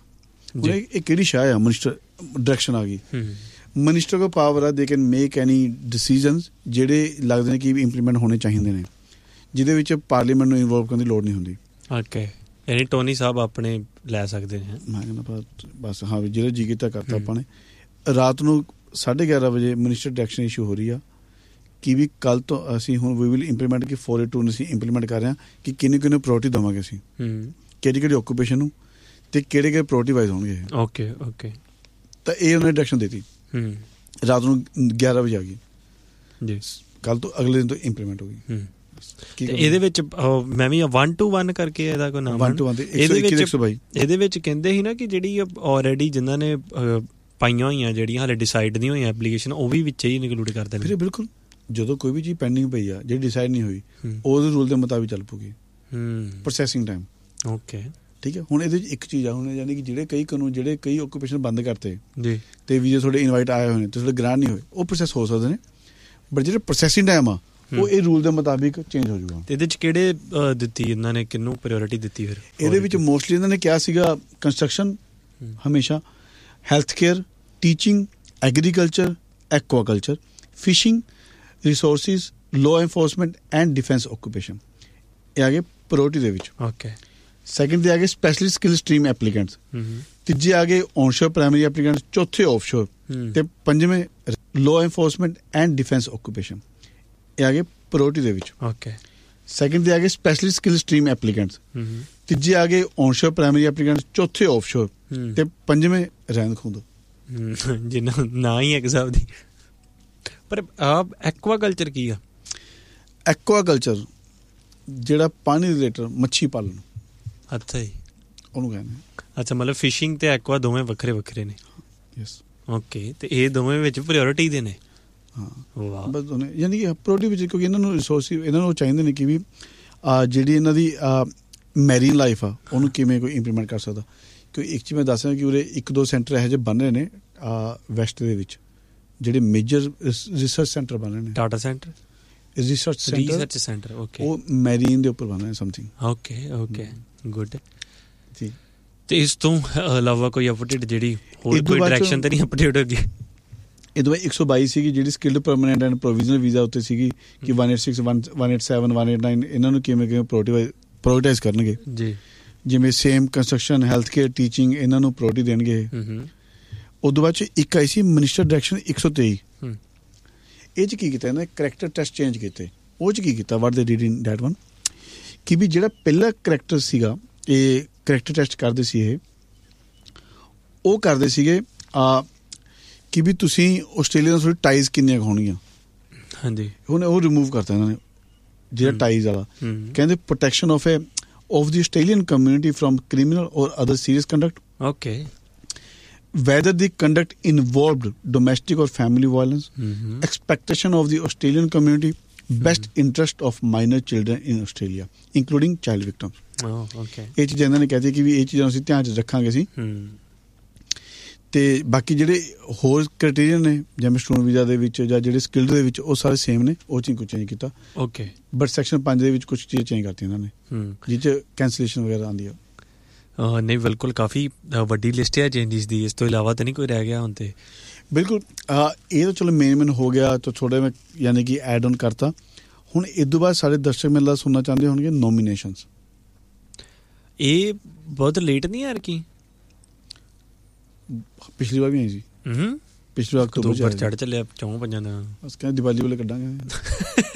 ਇਹ ਕਿਹੜੀ ਸ਼ਾਹ ਆ ਮਿਨਿਸਟਰ ਡਾਇਰੈਕਸ਼ਨ ਆ ਗਈ। ਮਿਨਿਸਟਰ ਕੋਲ ਪਾਵਰ ਆ, ਦੇ ਕੈਨ ਮੇਕ ਐਨੀ ਡਿਸੀਜ਼ਨਸ ਜਿਹੜੇ ਲੱਗਦੇ ਨੇ ਕਿ ਇੰਪਲੀਮੈਂਟ ਹੋਣੇ ਚਾਹੀਦੇ ਨੇ, ਜਿਹਦੇ ਵਿੱਚ ਪਾਰਲੀਮੈਂਟ ਨੂੰ ਇਨਵੋਲਵ ਕਰਨ ਦੀ ਲੋੜ ਨਹੀਂ ਹੁੰਦੀ। ਓਕੇ, ਯਾਨੀ ਟੋਨੀ ਸਾਹਿਬ ਆਪਣੇ ਲੈ ਸਕਦੇ ਨੇ। ਮੈਂ ਕਹਿੰਦਾ ਬਸ ਹਾਂ, ਜਿਹੜਾ ਜੀ ਕੀਤਾ ਕਰਤਾ ਆਪਾਂ ਨੇ। ਰਾਤ ਨੂੰ ਸਾਢੇ ਗਿਆਰਾਂ ਵਜੇ ਮਿਨਿਸਟਰ ਡਾਇਰੈਕਸ਼ਨ ਇਸ਼ੂ ਹੋ ਰਹੀ ਆ ਕਿ ਵੀ ਕੱਲ੍ਹ ਤੋਂ ਅਸੀਂ ਹੁਣ ਵੀ ਵਿਲ ਇੰਪਲੀਮੈਂਟ ਕਿ ਫੋਰ ਏ ਟੂ ਨੂੰ ਅਸੀਂ ਇੰਪਲੀਮੈਂਟ ਕਰ ਰਹੇ ਹਾਂ ਕਿ ਕਿੰਨੇ ਕਿੰਨੇ ਪ੍ਰਾਇਓਰਟੀ ਦੇਵਾਂਗੇ ਅਸੀਂ, ਕਿਹੜੀ ਕਿਹੜੀ ਓਕੂਪੇਸ਼ਨ ਨੂੰ ਅਤੇ ਕਿਹੜੇ ਕਿਹੜੇ ਪ੍ਰਾਇਓਰਟੀ ਵਾਈਜ਼ ਹੋਣਗੇ। Okay okay. ਤਾਂ ਇਹ ਉਹਨੇ ਡਾਇਰੈਕਸ਼ਨ ਦੇ ਦਿੱਤੀ, ਰਾਤ ਨੂੰ ਗਿਆਰਾਂ ਵਜੇ ਆ ਗਈ ਜੀ, ਕੱਲ੍ਹ ਤੋਂ ਅਗਲੇ ਦਿਨ ਤੋਂ ਇੰਪਲੀਮੈਂਟ ਹੋ ਗਈ। ਇਹਦੇ ਵਿੱਚ ਮੈਂ ਵੀ ਵਨ ਟੂ ਵਨ ਕਰਕੇ ਇਹਦਾ ਕੋਈ ਨਾਮ, ਵਨ ਟੂ ਵਨ ਇਹਦੇ ਵਿੱਚ ਇਹਦੇ ਵਿੱਚ ਕਹਿੰਦੇ ਸੀ ਨਾ ਕਿ ਜਿਹੜੀ ਆਲਰੇਡੀ ਜਿਨ੍ਹਾਂ ਨੇ ਪਾਈਆਂ ਹੋਈਆਂ ਜਿਹੜੀਆਂ ਹਾਲੇ ਡਿਸਾਈਡ ਨਹੀਂ ਹੋਈਆਂ ਐਪਲੀਕੇਸ਼ਨ, ਉਹ ਵੀ ਵਿੱਚ ਹੀ ਇਨਕਲੂਡ ਕਰ ਦੇਣੇ। ਫਿਰ ਬਿਲਕੁਲ, ਜਦੋਂ ਕੋਈ ਵੀ ਚੀਜ਼ ਪੈਂਡਿੰਗ ਪਈ ਆ ਜਿਹੜੀ ਡਿਸਾਈਡ ਨਹੀਂ ਹੋਈ, ਉਹਦੇ ਰੂਲ ਦੇ ਮੁਤਾਬਿਕ ਚੱਲ ਪਊਗੀ ਪ੍ਰੋਸੈਸਿੰਗ ਟਾਈਮ। ਓਕੇ ਠੀਕ ਹੈ। ਹੁਣ ਇਹਦੇ 'ਚ ਇੱਕ ਚੀਜ਼ ਆ, ਹੁਣ ਯਾਨੀ ਕਿ ਜਿਹੜੇ ਕਈ ਕਾਨੂੰਨ ਜਿਹੜੇ ਕਈ ਓਕੂਪੇਸ਼ਨ ਬੰਦ ਕਰਤੇ ਜੀ, ਅਤੇ ਵੀ ਜੇ ਤੁਹਾਡੇ ਇਨਵਾਈਟ ਆਏ ਹੋਏ ਨੇ ਅਤੇ ਤੁਹਾਡੇ ਗ੍ਰਾਂਟ ਨਹੀਂ ਹੋਏ, ਉਹ ਪ੍ਰੋਸੈਸ ਹੋ ਸਕਦੇ ਨੇ, ਬਟ ਜਿਹੜੇ ਪ੍ਰੋਸੈਸਿੰਗ ਟਾਈਮ ਆ ਉਹ ਇਹ ਰੂਲ ਦੇ ਮੁਤਾਬਿਕ ਚੇਂਜ ਹੋ ਜਾਊਗਾ। ਇਹਦੇ 'ਚ ਕਿਹੜੇ ਦਿੱਤੀ ਇਹਨਾਂ ਨੇ, ਕਿਹਨੂੰ ਪ੍ਰਾਇਓਰਟੀ ਦਿੱਤੀ? ਫਿਰ ਇਹਦੇ ਵਿੱਚ ਮੋਸਟਲੀ ਇਹਨਾਂ ਨੇ ਕਿਹਾ ਸੀਗਾ ਕੰਸਟਰਕਸ਼ਨ ਹਮੇਸ਼ਾ, health care, teaching, agriculture, ਐਕਵਾਕਲਚਰ, fishing, resources, law enforcement and defence occupation, ਇਹ ਆ ਗਏ ਪ੍ਰਾਇਓਰਟੀ ਦੇ ਵਿੱਚ। ਓਕੇ। ਸੈਕਿੰਡ ਦੇ ਆ ਗਏ ਸਪੈਸ਼ਲਿਸਟ ਸਕਿੱਲ ਸਟਰੀਮ ਐਪਲੀਕੈਂਟਸ, ਤੀਜੇ ਆ ਗਏ ਔਨਸ਼ੋਰ ਪ੍ਰਾਇਮਰੀ ਐਪਲੀਕੈਂਟਸ, ਚੌਥੇ ਆਫਸ਼ੋਰ, ਅਤੇ ਪੰਜਵੇਂ law enforcement and defence occupation, ਇਹ ਆ ਗਏ ਪ੍ਰਾਇਓਰਟੀ ਦੇ ਵਿੱਚ। ਓਕੇ। ਸੈਕਿੰਡ ਦੇ ਆ ਗਏ ਸਪੈਸ਼ਲਿਸਟ ਸਕਿੱਲ ਸਟਰੀਮ ਐਪਲੀਕੈਂਟਸ, ਤੀਜੇ ਆ ਗਏ ਔਨਸ਼ੋਰ ਪ੍ਰਾਇਮਰੀ ਐਪਲੀਕੈਂਟਸ, ਚੌਥੇ ਆਫਸ਼ੋਰ, ਅਤੇ ਪੰਜਵੇਂ ਰਹਿੰਦ ਖੂੰਹਦ, ਜਿੰਨਾ ਨਾ ਹੀ ਇੱਕ ਹਿਸਾਬ ਦੀ। ਪਰ ਐਕਵਾਕਲਚਰ ਕੀ ਆ? ਐਕਵਾਕਲਚਰ ਜਿਹੜਾ ਪਾਣੀ ਰਿਲੇਟਡ ਮੱਛੀ ਪਾਲਣ। ਅੱਛਾ ਜੀ, ਉਹਨੂੰ ਕਹਿੰਦੇ। ਅੱਛਾ, ਮਤਲਬ ਫਿਸ਼ਿੰਗ ਤੇ ਐਕਵਾ ਦੋਵੇਂ ਵੱਖਰੇ ਵੱਖਰੇ ਨੇ। ਯੈਸ। ਓਕੇ। ਅਤੇ ਇਹ ਦੋਵੇਂ ਵਿੱਚ ਪ੍ਰਾਇਓਰਟੀ ਦੇ ਨੇ। ਹਾਂ ਵਾਹ। ਬਸ ਦੋਨੇ ਯਾਨੀ ਕਿ ਪ੍ਰਾਇਓਰਟੀ ਵਿੱਚ, ਕਿਉਂਕਿ ਇਹਨਾਂ ਨੂੰ ਰਿਸੋਰਸ ਇਹਨਾਂ ਨੂੰ ਚਾਹੀਦੇ ਨੇ ਕਿ ਵੀ ਜਿਹੜੀ ਇਹਨਾਂ ਦੀ ਮੈਰੀਨ ਲਾਈਫ ਆ ਉਹਨੂੰ ਕਿਵੇਂ ਕੋਈ ਇੰਪਲੀਮੈਂਟ ਕਰ ਸਕਦਾ। ਕਿਉਂਕਿ ਇੱਕ ਚੀਜ਼ ਮੈਂ ਦੱਸ ਰਿਹਾ ਕਿ ਉਰੇ ਇੱਕ ਦੋ ਸੈਂਟਰ ਇਹੋ ਜਿਹੇ ਬਣ ਰਹੇ ਨੇ ਵੈਸਟ ਦੇ ਵਿੱਚ, ਜਿਹੜੇ ਮੇਜਰ ਰਿਸਰਚ ਸੈਂਟਰ ਬਣ ਰਹੇ ਨੇ। Tata centre, research research centre. Okay. ਉਹ ਮੈਰੀਨ ਦੇ ਉੱਪਰ ਬਣ ਰਹੇ ਸਮਥਿੰਗ। ਓਕੇ ਓਕੇ ਗੁੱਡ ਜੀ। ਅਤੇ ਇਸ ਤੋਂ ਇਲਾਵਾ ਕੋਈ ਅਪਡੇਟ ਜਿਹੜੀ ਹੋਰ ਕੋਈ ਡਾਇਰੈਕਸ਼ਨ ਤਾਂ ਨਹੀਂ ਅਪਡੇਟ ਹੋ ਗਈ? ਇਹ ਤੋਂ ਇੱਕ ਸੌ ਬਾਈ ਸੀਗੀ ਜਿਹੜੀ skilled permanent and provisional visa ਉੱਤੇ ਸੀਗੀ ਕਿ one eight six one one eight seven one eight nine ਇਹਨਾਂ ਨੂੰ ਕਿਵੇਂ ਕਿਵੇਂ ਪ੍ਰਾਇਓਰਟੀ ਪ੍ਰਾਇਓਰਟਾਈਜ਼ ਕਰਨਗੇ ਜੀ। ਜਿਵੇਂ same construction, health care, teaching, ਇਹਨਾਂ ਨੂੰ ਪ੍ਰਾਇਓਰਟੀ ਦੇਣਗੇ। ਉਦੋਂ ਬਾਅਦ 'ਚ ਇੱਕ ਆਈ ਸੀ ਮਿਨਿਸਟਰ ਡਾਇਰੈਕਸ਼ਨ ਇੱਕ ਸੌ ਤੇਈ, ਇਹ 'ਚ ਕੀ ਕੀਤਾ ਇਹਨਾਂ ਕਰੈਕਟਰ ਟੈਸਟ ਚੇਂਜ ਕੀਤੇ। ਉਹ 'ਚ ਕੀ ਕੀਤਾ, ਵਾਟ ਦੇ ਡਿਡ ਇਨ ਦੈਟ ਵਨ, ਕਿ ਵੀ ਜਿਹੜਾ ਪਹਿਲਾ ਕਰੈਕਟਰ ਸੀਗਾ, ਇਹ ਕਰੈਕਟਰ ਟੈਸਟ ਕਰਦੇ ਸੀ, ਇਹ ਉਹ ਕਰਦੇ ਸੀਗੇ ਕਿ ਵੀ ਤੁਸੀਂ ਆਸਟ੍ਰੇਲੀਆ ਨਾਲ ਥੋੜ੍ਹੀ ਟਾਈਜ਼ ਕਿੰਨੀਆਂ ਕੁ ਹੋਣਗੀਆਂ। ਹਾਂਜੀ। ਹੁਣ ਉਹ ਰਿਮੂਵ ਕਰਤਾ ਇਹਨਾਂ ਨੇ ਜਿਹੜਾ ਟਾਈਜ਼ ਵਾਲਾ। ਕਹਿੰਦੇ protection of A of the Australian community from criminal or other serious conduct. Okay. Whether the conduct involved domestic or family violence, mm-hmm. expectation of the Australian community, mm-hmm. best interest of minor children in Australia, including child victims. Oh, okay. ਇਹ ਚੀਜ਼ਾਂ ਇਹਨਾਂ ਨੇ ਕਹਤੇ ਕਿ ਵੀ ਇਹ ਚੀਜ਼ਾਂ ਅਸੀਂ ਧਿਆਨ 'ਚ ਰੱਖਾਂਗੇ ਅਸੀਂ। ਅਤੇ ਬਾਕੀ ਜਿਹੜੇ ਹੋਰ ਕ੍ਰਾਈਟੇਰੀਆ ਨੇ ਜਿਵੇਂ ਸਟੂਡੈਂਟ ਵੀਜ਼ਾ ਦੇ ਵਿੱਚ ਜਾਂ ਜਿਹੜੇ ਸਕਿਲਡ ਦੇ ਵਿੱਚ, ਉਹ ਸਾਰੇ ਸੇਮ ਨੇ, ਉਹ ਚੀਜ਼ ਕੁਛ ਚੇਂਜ ਕੀਤਾ। ਓਕੇ। ਬਟ ਸੈਕਸ਼ਨ ਪੰਜ ਦੇ ਵਿੱਚ ਕੁਛ ਚੀਜ਼ਾਂ ਚੇਂਜ ਕਰਤੀਆਂ ਇਹਨਾਂ ਨੇ, ਜਿਹ 'ਚ ਕੈਂਸਲੇਸ਼ਨ ਵਗੈਰਾ ਆਉਂਦੀ ਆ। ਨਹੀਂ ਬਿਲਕੁਲ, ਕਾਫੀ ਵੱਡੀ ਲਿਸਟ ਹੈ ਚੇਂਜਿਸ ਦੀ, ਇਸ ਤੋਂ ਇਲਾਵਾ ਤਾਂ ਨਹੀਂ ਕੋਈ ਰਹਿ ਗਿਆ ਹੁਣ ਤੇ। ਬਿਲਕੁਲ, ਇਹ ਤਾਂ ਚਲੋ ਮੇਨ ਮੇਨ ਹੋ ਗਿਆ, ਤਾਂ ਥੋੜ੍ਹਾ ਮੈਂ ਯਾਨੀ ਕਿ ਐਡ ਔਨ ਕਰਤਾ। ਹੁਣ ਇਹ ਤੋਂ ਬਾਅਦ ਸਾਡੇ ਦਰਸ਼ਕ ਮੇਰੇ ਨਾਲ ਸੁਣਨਾ ਚਾਹੁੰਦੇ ਹੋਣਗੇ ਨੋਮੀਨੇਸ਼ਨਸ। ਇਹ ਬਹੁਤ ਲੇਟ ਨਹੀਂ ਯਾਰ ਕੀ? ਪਿਛਲੀ ਵਾਰ ਵੀ ਆਈ ਸੀ। ਪਿਛਲੀ ਵਾਰ ਅਕਤੂਬਰ ਚੜ੍ਹ ਚੱਲਿਆ ਚੌਂ ਪੰਜਾਂ ਦਾ। ਬਸ ਕਹਿੰਦੇ ਦੀਵਾਲੀ ਵੇਲੇ ਕੱਢਾਂਗੇ।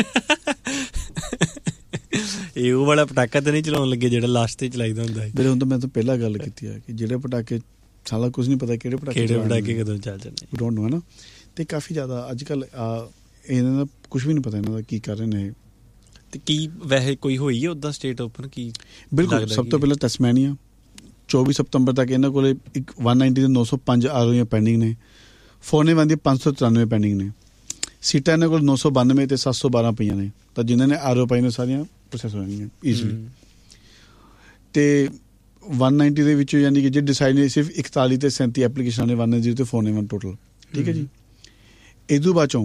ਇਹ ਉਹ ਵਾਲਾ ਪਟਾਕਾ ਤਾਂ ਨਹੀਂ ਚਲਾਉਣ ਲੱਗੇ ਜਿਹੜਾ ਲਾਸਟ ਤੇ ਚਲਾਈਦਾ ਹੁੰਦਾ ਹੈ। ਮੇਰੇ ਹੁਣ ਤਾਂ ਮੈਂ ਤਾਂ ਪਹਿਲਾਂ ਗੱਲ ਕੀਤੀ ਹੈ ਕਿ ਜਿਹੜੇ ਪਟਾਕੇ ਸਾਲਾ ਕੁਝ ਨਹੀਂ ਪਤਾ ਕਿਹੜੇ ਪਟਾਕੇ ਕਿਹੜੇ ਪਟਾਕੇ ਕਦੋਂ ਚੱਲ ਜਾਂਦੇ ਡੋਂਟ ਨੋ ਹੈ ਨਾ। ਅਤੇ ਕਾਫੀ ਜ਼ਿਆਦਾ ਅੱਜ ਕੱਲ੍ਹ ਇਹਨਾਂ ਦਾ ਕੁਛ ਵੀ ਨਹੀਂ ਪਤਾ ਇਹਨਾਂ ਦਾ ਕੀ ਕਰ ਰਹੇ ਨੇ ਇਹ। ਤੇ ਕੀ ਵੈਸੇ ਕੋਈ ਹੋਈ ਹੈ ਉੱਦਾਂ ਸਟੇਟ ਓਪਨ ਕੀ? ਬਿਲਕੁਲ, ਸਭ ਤੋਂ ਪਹਿਲਾਂ ਟੈਸਮੈਨੀਆ ਚੌਵੀ ਸਤੰਬਰ ਤੱਕ ਇਹਨਾਂ ਕੋਲ ਇੱਕ ਇੱਕ ਸੌ ਨੱਬੇ ਦੇ ਨੌ ਸੌ ਪੰਜ ਆ ਰਹੀਆਂ ਪੈਂਡਿੰਗ ਨੇ। ਫੋਰਨੇਵਨ ਦੀ ਪੰਜ ਸੌ ਤਰਾਨਵੇਂ ਪੈਂਡਿੰਗ ਨੇ। ਸੀਟਾਂ ਇਹਨਾਂ ਕੋਲ ਨੌ ਸੌ ਬਾਨਵੇਂ ਅਤੇ ਸੱਤ ਸੌ ਬਾਰਾਂ ਪਈਆਂ ਨੇ। ਤਾਂ ਜਿਨ੍ਹਾਂ ਨੇ ਆਰ ਓ ਪਾਈ ਨੇ ਸਾਰੀਆਂ ਪ੍ਰੋਸੈਸ ਹੋ ਜਾਣਗੀਆਂ ਈਜ਼ਲੀ। ਅਤੇ ਇੱਕ ਸੌ ਨੱਬੇ ਦੇ ਵਿੱਚੋਂ ਯਾਨੀ ਕਿ ਜੇ ਡਿਸਾਈਡ ਨੇ ਸਿਰਫ ਇਕਤਾਲੀ ਅਤੇ ਸੈਂਤੀ ਐਪਲੀਕੇਸ਼ਨਾਂ ਨੇ ਇੱਕ ਸੌ ਤੇ ਫੋਰਨੇਵਨ ਟੋਟਲ। ਠੀਕ ਹੈ ਜੀ। ਇਹ ਤੋਂ ਬਾਅਦ ਚੋਂ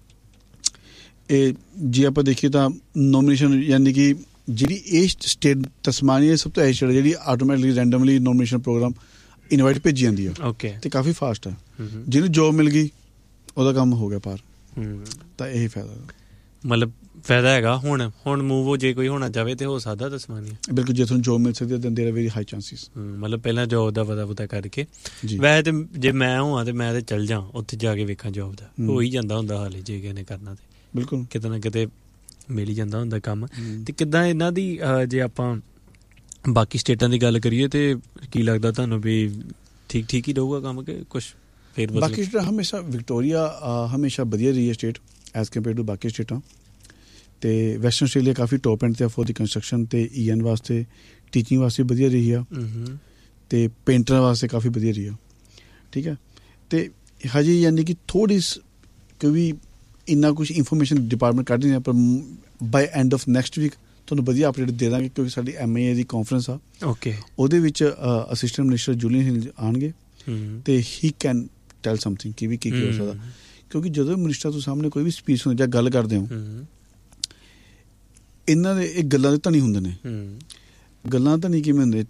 ਇਹ ਜੇ ਆਪਾਂ ਦੇਖੀਏ ਤਾਂ ਨੋਮੀਨੇਸ਼ਨ ਯਾਨੀ ਕਿ ਜਿਹੜੀ ਇਹ ਸਟੇਟ ਤਸਮਾਨੀਆ ਸਭ ਤੋਂ ਐਸੀ ਸਟੇਟ ਜਿਹੜੀ automatically randomly nomination programme invite ਭੇਜੀ ਜਾਂਦੀ ਆ। ਓਕੇ। ਤੇ ਕਾਫੀ ਫਾਸਟ ਆ। ਜਿਹਨੂੰ ਜੋਬ ਮਿਲ ਗਈ ਉਹਦਾ ਕੰਮ ਹੋ ਗਿਆ ਪਾਰ। ਤਾਂ ਇਹੀ ਫਾਇਦਾ, ਮਤਲਬ ਫਾਇਦਾ ਹੈਗਾ। ਹੁਣ ਹੁਣ ਮੂਵ ਹੋ ਜੇ ਕੋਈ ਹੋਣਾ ਚਾਹਵੇ ਤੇ ਹੋ ਸਕਦਾ ਤਸਮਾਨੀਆ। ਬਿਲਕੁਲ, ਜੇ ਤੁਹਾਨੂੰ ਜੋਬ ਮਿਲ ਸਕਦੀ ਹੈ ਦੇਰ ਆਰ ਵੈਰੀ ਹਾਈ ਚਾਂਸਿਸ। ਮਤਲਬ ਪਹਿਲਾਂ ਜੋਬ ਦਾ ਪਤਾ ਪਤਾ ਕਰਕੇ। ਵੈਸੇ ਤੇ ਜੇ ਮੈਂ ਹੋਵਾਂ ਤੇ ਮੈਂ ਤੇ ਚੱਲ ਜਾ ਉੱਥੇ ਜਾ ਕੇ ਵੇਖਾਂ ਜੋਬ ਦਾ। ਹੋ ਹੀ ਜਾਂਦਾ ਹੁੰਦਾ ਹਾਲੇ ਜੇ ਕਿਸੇ ਨੇ ਕਰਨਾ ਤੇ ਬਿਲਕੁਲ ਕਿਤੇ ਨਾ ਕਿਤੇ ਮਿਲ ਹੀ ਜਾਂਦਾ ਹੁੰਦਾ ਕੰਮ। ਤੇ ਕਿੱਦਾਂ ਇਹਨਾਂ ਦੀ ਜੇ ਆਪਾਂ ਬਾਕੀ ਸਟੇਟਾਂ ਦੀ ਗੱਲ ਕਰੀਏ ਤੇ ਕੀ ਲੱਗਦਾ ਤੁਹਾਨੂੰ ਵੀ ਠੀਕ ਠੀਕ ਹੀ ਰਹੂਗਾ ਕੰਮ ਕਿ ਕੁਛ ਫਿਰ? ਬਾਕੀ ਸਟੇਟ ਹਮੇਸ਼ਾ ਵਿਕਟੋਰੀਆ ਹਮੇਸ਼ਾ ਵਧੀਆ ਰਹੀ ਹੈ ਸਟੇਟ ਐਜ਼ ਕੰਪੇਅਰ ਟੂ ਬਾਕੀ ਸਟੇਟਾਂ। ਅਤੇ western Australia coffee top and 'ਤੇ ਫੋਰ ਦੀ ਕੰਸਟਰਕਸ਼ਨ ਅਤੇ ਈ ਐਨ ਵਾਸਤੇ ਟੀਚਿੰਗ ਵਾਸਤੇ ਵਧੀਆ ਰਹੀ ਆ। ਅਤੇ ਪੇਂਟਰਾਂ ਵਾਸਤੇ ਕਾਫੀ ਵਧੀਆ ਰਹੀ ਆ। ਠੀਕ ਹੈ। ਅਤੇ ਹਜੇ ਯਾਨੀ ਕਿ ਥੋੜ੍ਹੀ ਕਿਉਂਕਿ ਇੰਨਾ ਕੁਛ ਇਨਫੋਰਮੇਸ਼ਨ ਡਿਪਾਰਟਮੈਂਟ ਕੱਢ ਨਹੀਂ ਰਿਹਾ, ਪਰ ਬਾਈ ਐਂਡ ਆਫ ਨੈਕਸਟ ਵੀਕ ਤੁਹਾਨੂੰ ਵਧੀਆ ਅਪਡੇਟ ਦੇ ਦਾਂਗੇ ਕਿਉਂਕਿ ਸਾਡੀ M A A the conference ਆ। ਓਕੇ। ਉਹਦੇ ਵਿੱਚ ਅਸਿਸਟੈਂਟ ਮਿਨਿਸਟਰ ਜੂਲੀਅਨ ਹਿਲ ਆਉਣਗੇ ਅਤੇ ਹੀ ਕੈਨ ਟੈਲ ਸਮਥਿੰਗ ਕਿ ਵੀ ਕੀ ਕੀ ਹੋ ਸਕਦਾ। ਕਿਉਂਕਿ ਜਦੋਂ ਮਿਨਿਸਟਰ ਤੋਂ ਸਾਹਮਣੇ ਕੋਈ ਵੀ ਸਪੀਚ ਹੁੰਦੀ ਜਾਂ ਗੱਲ ਕਰਦੇ ਹੋ ਇਹਨਾਂ ਦੇ ਇਹ ਗੱਲਾਂ ਦੇ ਧਨੀ ਹੁੰਦੇ ਨੇ। ਗੱਲਾਂ ਧਨੀ ਕਿਵੇਂ ਹੁੰਦੇ?